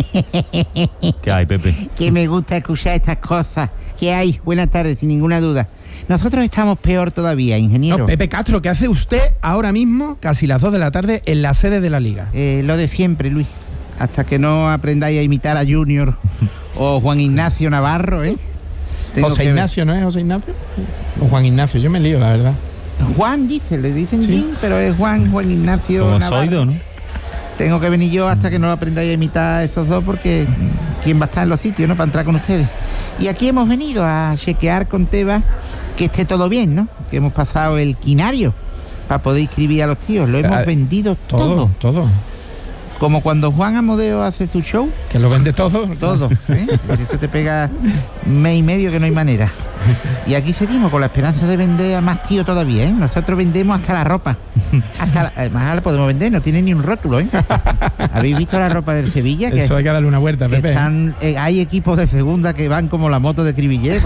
¿Qué hay, Pepe? Que me gusta escuchar estas cosas. ¿Qué hay? Buenas tardes, sin ninguna duda. Nosotros estamos peor todavía, ingeniero. No, Pepe Castro, ¿qué hace usted ahora mismo, casi las 2 de la tarde, en la sede de la Liga? Lo de siempre, Luis. Hasta que no aprendáis a imitar a Junior o Juan Ignacio Navarro, ¿eh? José Ignacio, ¿no es José Ignacio? O Juan Ignacio, yo me lío, la verdad. Juan dice, le dicen Jim, pero es Juan Ignacio como Navarro. Soido, ¿no? Tengo que venir yo hasta que no aprendáis a imitar a esos dos, porque ¿quién va a estar en los sitios, no? Para entrar con ustedes. Y aquí hemos venido a chequear con Tebas que esté todo bien, ¿no? Que hemos pasado el quinario para poder inscribir a los tíos. Lo hemos vendido todo. Como cuando Juan Amodeo hace su show. Que lo vende todo. Todo. Esto te pega mes y medio que no hay manera. Y aquí seguimos con la esperanza de vender a más tío todavía, ¿eh? Nosotros vendemos hasta la ropa. Además la podemos vender, no tiene ni un rótulo, ¿eh? ¿Habéis visto la ropa del Sevilla? Que eso hay que darle una vuelta, Pepe. Hay equipos de segunda que van como la moto de Cribillé.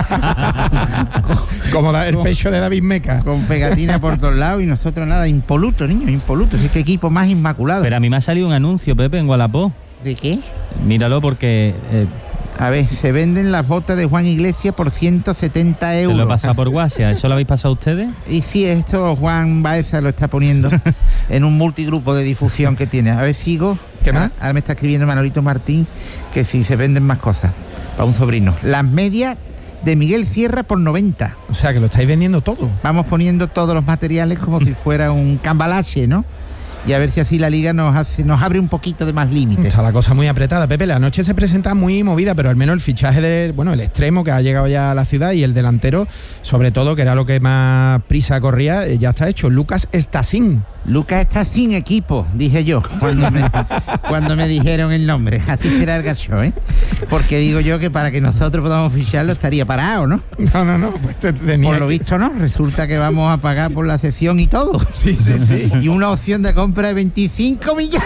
Como el pecho de David Meca. Con pegatina por todos lados y nosotros nada, impolutos, niños, impolutos. Es que equipo más inmaculado. Pero a mí me ha salido un anuncio, Pepe, en Wallapop. ¿De qué? Míralo porque... A ver, se venden las botas de Juan Iglesias por 170 euros. ¿Se lo pasa por WhatsApp? ¿Eso lo habéis pasado ustedes? Y sí, esto Juan Baeza lo está poniendo en un multigrupo de difusión que tiene. A ver, sigo. ¿Qué más? Ahora me está escribiendo Manolito Martín que si se venden más cosas para un sobrino. Las medias de Miguel Sierra por 90. O sea, que lo estáis vendiendo todo. Vamos poniendo todos los materiales como si fuera un cambalache, ¿no? Y a ver si así la liga nos abre un poquito de más límites. Está la cosa muy apretada, Pepe. La noche se presenta muy movida, pero al menos el fichaje el extremo que ha llegado ya a la ciudad y el delantero, sobre todo, que era lo que más prisa corría, ya está hecho. Lucas Stassin. Lucas está sin equipo, dije yo, cuando me dijeron el nombre. Así será el gacho, ¿eh? Porque digo yo que para que nosotros podamos ficharlo estaría parado, ¿no? No. Pues por lo visto, ¿no? Resulta que vamos a pagar por la cesión y todo. Sí. Y una opción de compra de 25 millones.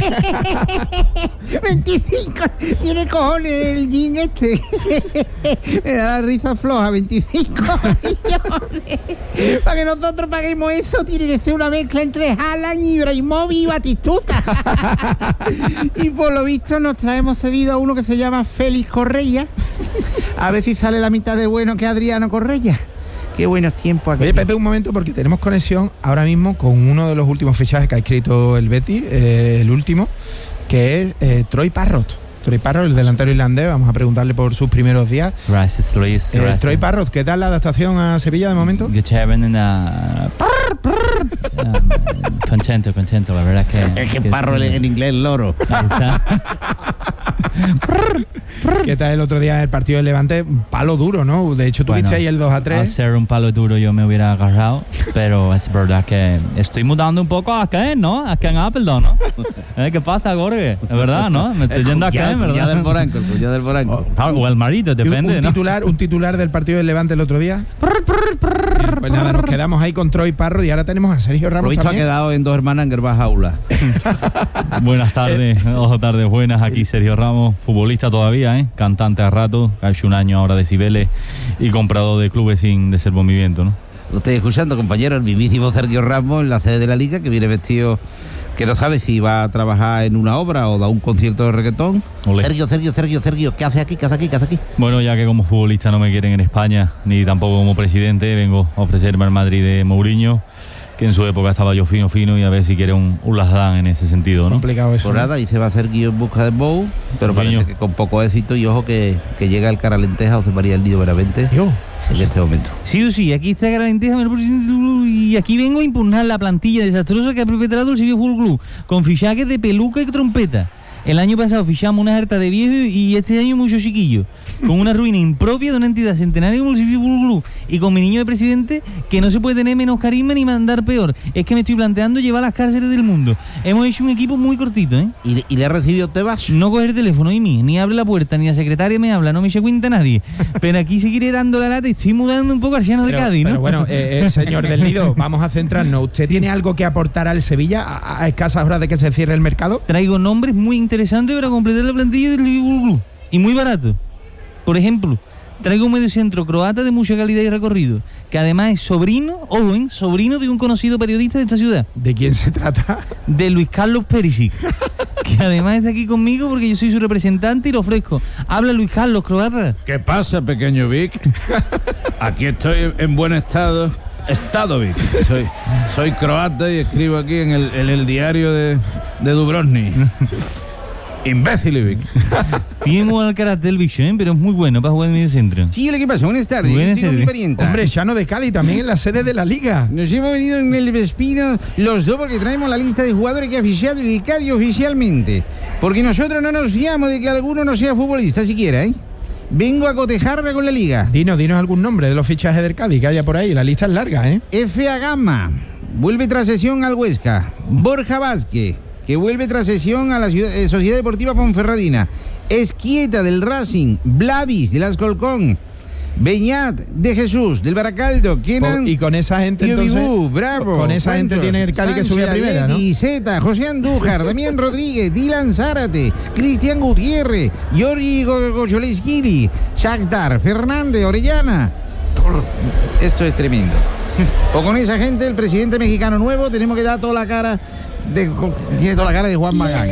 25. Tiene cojones el jean este. Me da la risa floja, 25 millones. Para que nosotros paguemos eso tiene que ser una mezcla entre Haaland, Ibrahimovic y Batistuta. Y por lo visto nos traemos cedido a uno que se llama Félix Correia. A ver si sale la mitad de bueno que Adriano Correia. Qué buenos tiempos aquí. Oye, Pepe, un momento, porque tenemos conexión ahora mismo con uno de los últimos fichajes que ha escrito el Betis, el último, que es Troy Parrott. Troy Parrott, el delantero irlandés. Vamos a preguntarle por sus primeros días. Gracias, Luis. Troy Parrott, ¿qué tal la adaptación a Sevilla de momento? Contento, la verdad que... Es que Parro en inglés loro. ¿Qué tal el otro día en el partido del Levante? Un palo duro, ¿no? De hecho, tuviste ahí el 2-3. Al ser un palo duro yo me hubiera agarrado, pero es verdad que estoy mudando un poco a Ken, ¿no? A Ken Appleton, ¿no? ¿Qué pasa, Jorge? Es verdad, ¿no? Me estoy yendo a Ken, ¿verdad? El cuñado del Boranco. O el marido, depende, un titular del partido del Levante el otro día. Pues nada, nos quedamos ahí con Troy Parrott y ahora tenemos a Sergio Ramos también. Ha quedado en Dos Hermanas en Gervás Aula. Buenas tardes, tardes buenas. Aquí Sergio Ramos, futbolista todavía, cantante a rato, ha hecho un año ahora de Cibeles y comprador de clubes sin desenvolvimiento, ¿no? Lo estoy escuchando, compañero, el mismísimo Sergio Ramos en la sede de la Liga, que viene vestido, que no sabe si va a trabajar en una obra o da un concierto de reggaetón. Olé. Sergio, ¿qué hace aquí? Bueno, ya que como futbolista no me quieren en España, ni tampoco como presidente, vengo a ofrecerme al Madrid de Mourinho, que en su época estaba yo fino y a ver si quiere un Lasdan en ese sentido, ¿no? Complicado eso. Por nada, y se va a hacer guión en busca de Bou, pero parece que con poco éxito, y ojo que llega el Caralenteja o se María el Nido Veramente en este momento. Sí, aquí está Caralenteja y aquí vengo a impugnar la plantilla desastrosa que ha perpetrado el Sevilla Fútbol Club, con fichajes de peluca y trompeta. El año pasado fichamos una jerta de viejos y este año muchos chiquillos, con una ruina impropia de una entidad centenaria como el Sevilla Fútbol Club, y con mi niño de presidente, que no se puede tener menos carisma ni mandar peor. Es que me estoy planteando llevar a las cárceles del mundo. Hemos hecho un equipo muy cortito, ¿eh? ¿Y le ha recibido Tebas? No coger el teléfono ni abre la puerta, ni la secretaria me habla, no me se cuenta nadie. Pero aquí seguiré dando la lata y estoy mudando un poco al llano de Cádiz, ¿no? Pero bueno, señor del Nido, vamos a centrarnos. ¿Usted tiene algo que aportar al Sevilla a escasas horas de que se cierre el mercado? Traigo nombres muy interesantes para completar la plantilla del Club y muy barato. Por ejemplo, traigo un mediocentro croata de mucha calidad y recorrido, que además es sobrino de un conocido periodista de esta ciudad. ¿De quién se trata? De Luis Carlos Perisic, que además está aquí conmigo porque yo soy su representante y lo ofrezco. Habla Luis Carlos, croata. ¿Qué pasa, pequeño Vic? Aquí estoy en buen estado. Vic. Soy croata y escribo aquí en el diario de Dubrovnik. Imbécil, Vic. Tiene mal carácter el bicho, pero es muy bueno para jugar en medio centro. Sí, ¿qué pasa? Buenas tardes. Buenas Estoy con mi parienta. Hombre, Llano de Cádiz, también en la sede de la Liga. Nos hemos venido en el Vespino los dos porque traemos la lista de jugadores que ha fichado el Cádiz oficialmente. Porque nosotros no nos fiamos de que alguno no sea futbolista siquiera, ¿eh? vengo a cotejarla con la Liga. Dinos algún nombre de los fichajes del Cádiz que haya por ahí. La lista es larga, ¿eh? FA Gama, vuelve tras sesión al Huesca. Borja Vázquez, que vuelve tras sesión a la Sociedad Deportiva Ponferradina. Esquieta del Racing. Blavis del Alcorcón. Beñat de Jesús del Baracaldo. Y con esa gente entonces bravo. Con esa gente tiene el Cádiz que subir a primera, ¿no? Zeta, José Andújar, Damián Rodríguez, Dylan Zárate, Cristian Gutiérrez, Giorgi Gocholeschiri, Shakhtar, Fernández, Orellana. Esto es tremendo. O con esa gente, el presidente mexicano nuevo, tenemos que dar toda la cara de Juan Magán.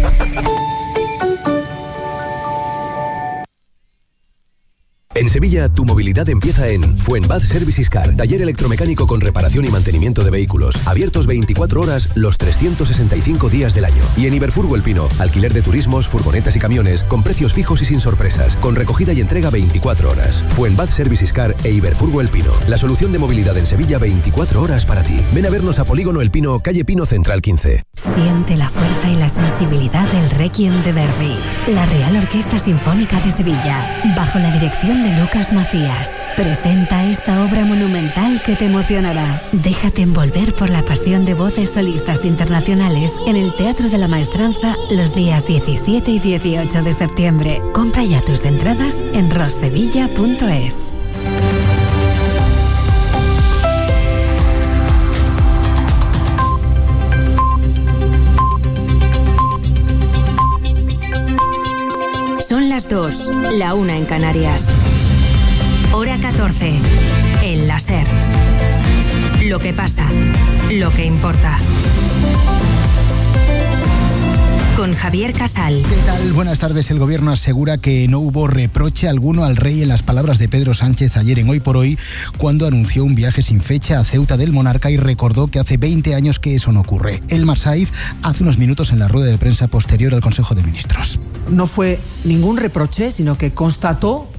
En Sevilla, tu movilidad empieza en Fuenbad Services Car, taller electromecánico con reparación y mantenimiento de vehículos. Abiertos 24 horas, los 365 días del año. Y en Iberfurgo El Pino, alquiler de turismos, furgonetas y camiones, con precios fijos y sin sorpresas, con recogida y entrega 24 horas. Fuenbad Services Car e Iberfurgo El Pino, la solución de movilidad en Sevilla 24 horas para ti. Ven a vernos a Polígono El Pino, calle Pino Central 15. Siente la fuerza y la sensibilidad del Requiem de Verdi. La Real Orquesta Sinfónica de Sevilla, bajo la dirección de Lucas Macías, presenta esta obra monumental que te emocionará. Déjate envolver por la pasión de voces solistas internacionales en el Teatro de la Maestranza los días 17 y 18 de septiembre. Compra ya tus entradas en rossevilla.es. Son las 2, la 1 en Canarias. Hora 14, en la SER. Lo que pasa, lo que importa. Con Javier Casal. ¿Qué tal? Buenas tardes. El gobierno asegura que no hubo reproche alguno al rey en las palabras de Pedro Sánchez ayer en Hoy por Hoy, cuando anunció un viaje sin fecha a Ceuta del monarca y recordó que hace 20 años que eso no ocurre. Elmar Saiz hace unos minutos en la rueda de prensa posterior al Consejo de Ministros. No fue ningún reproche, sino que constató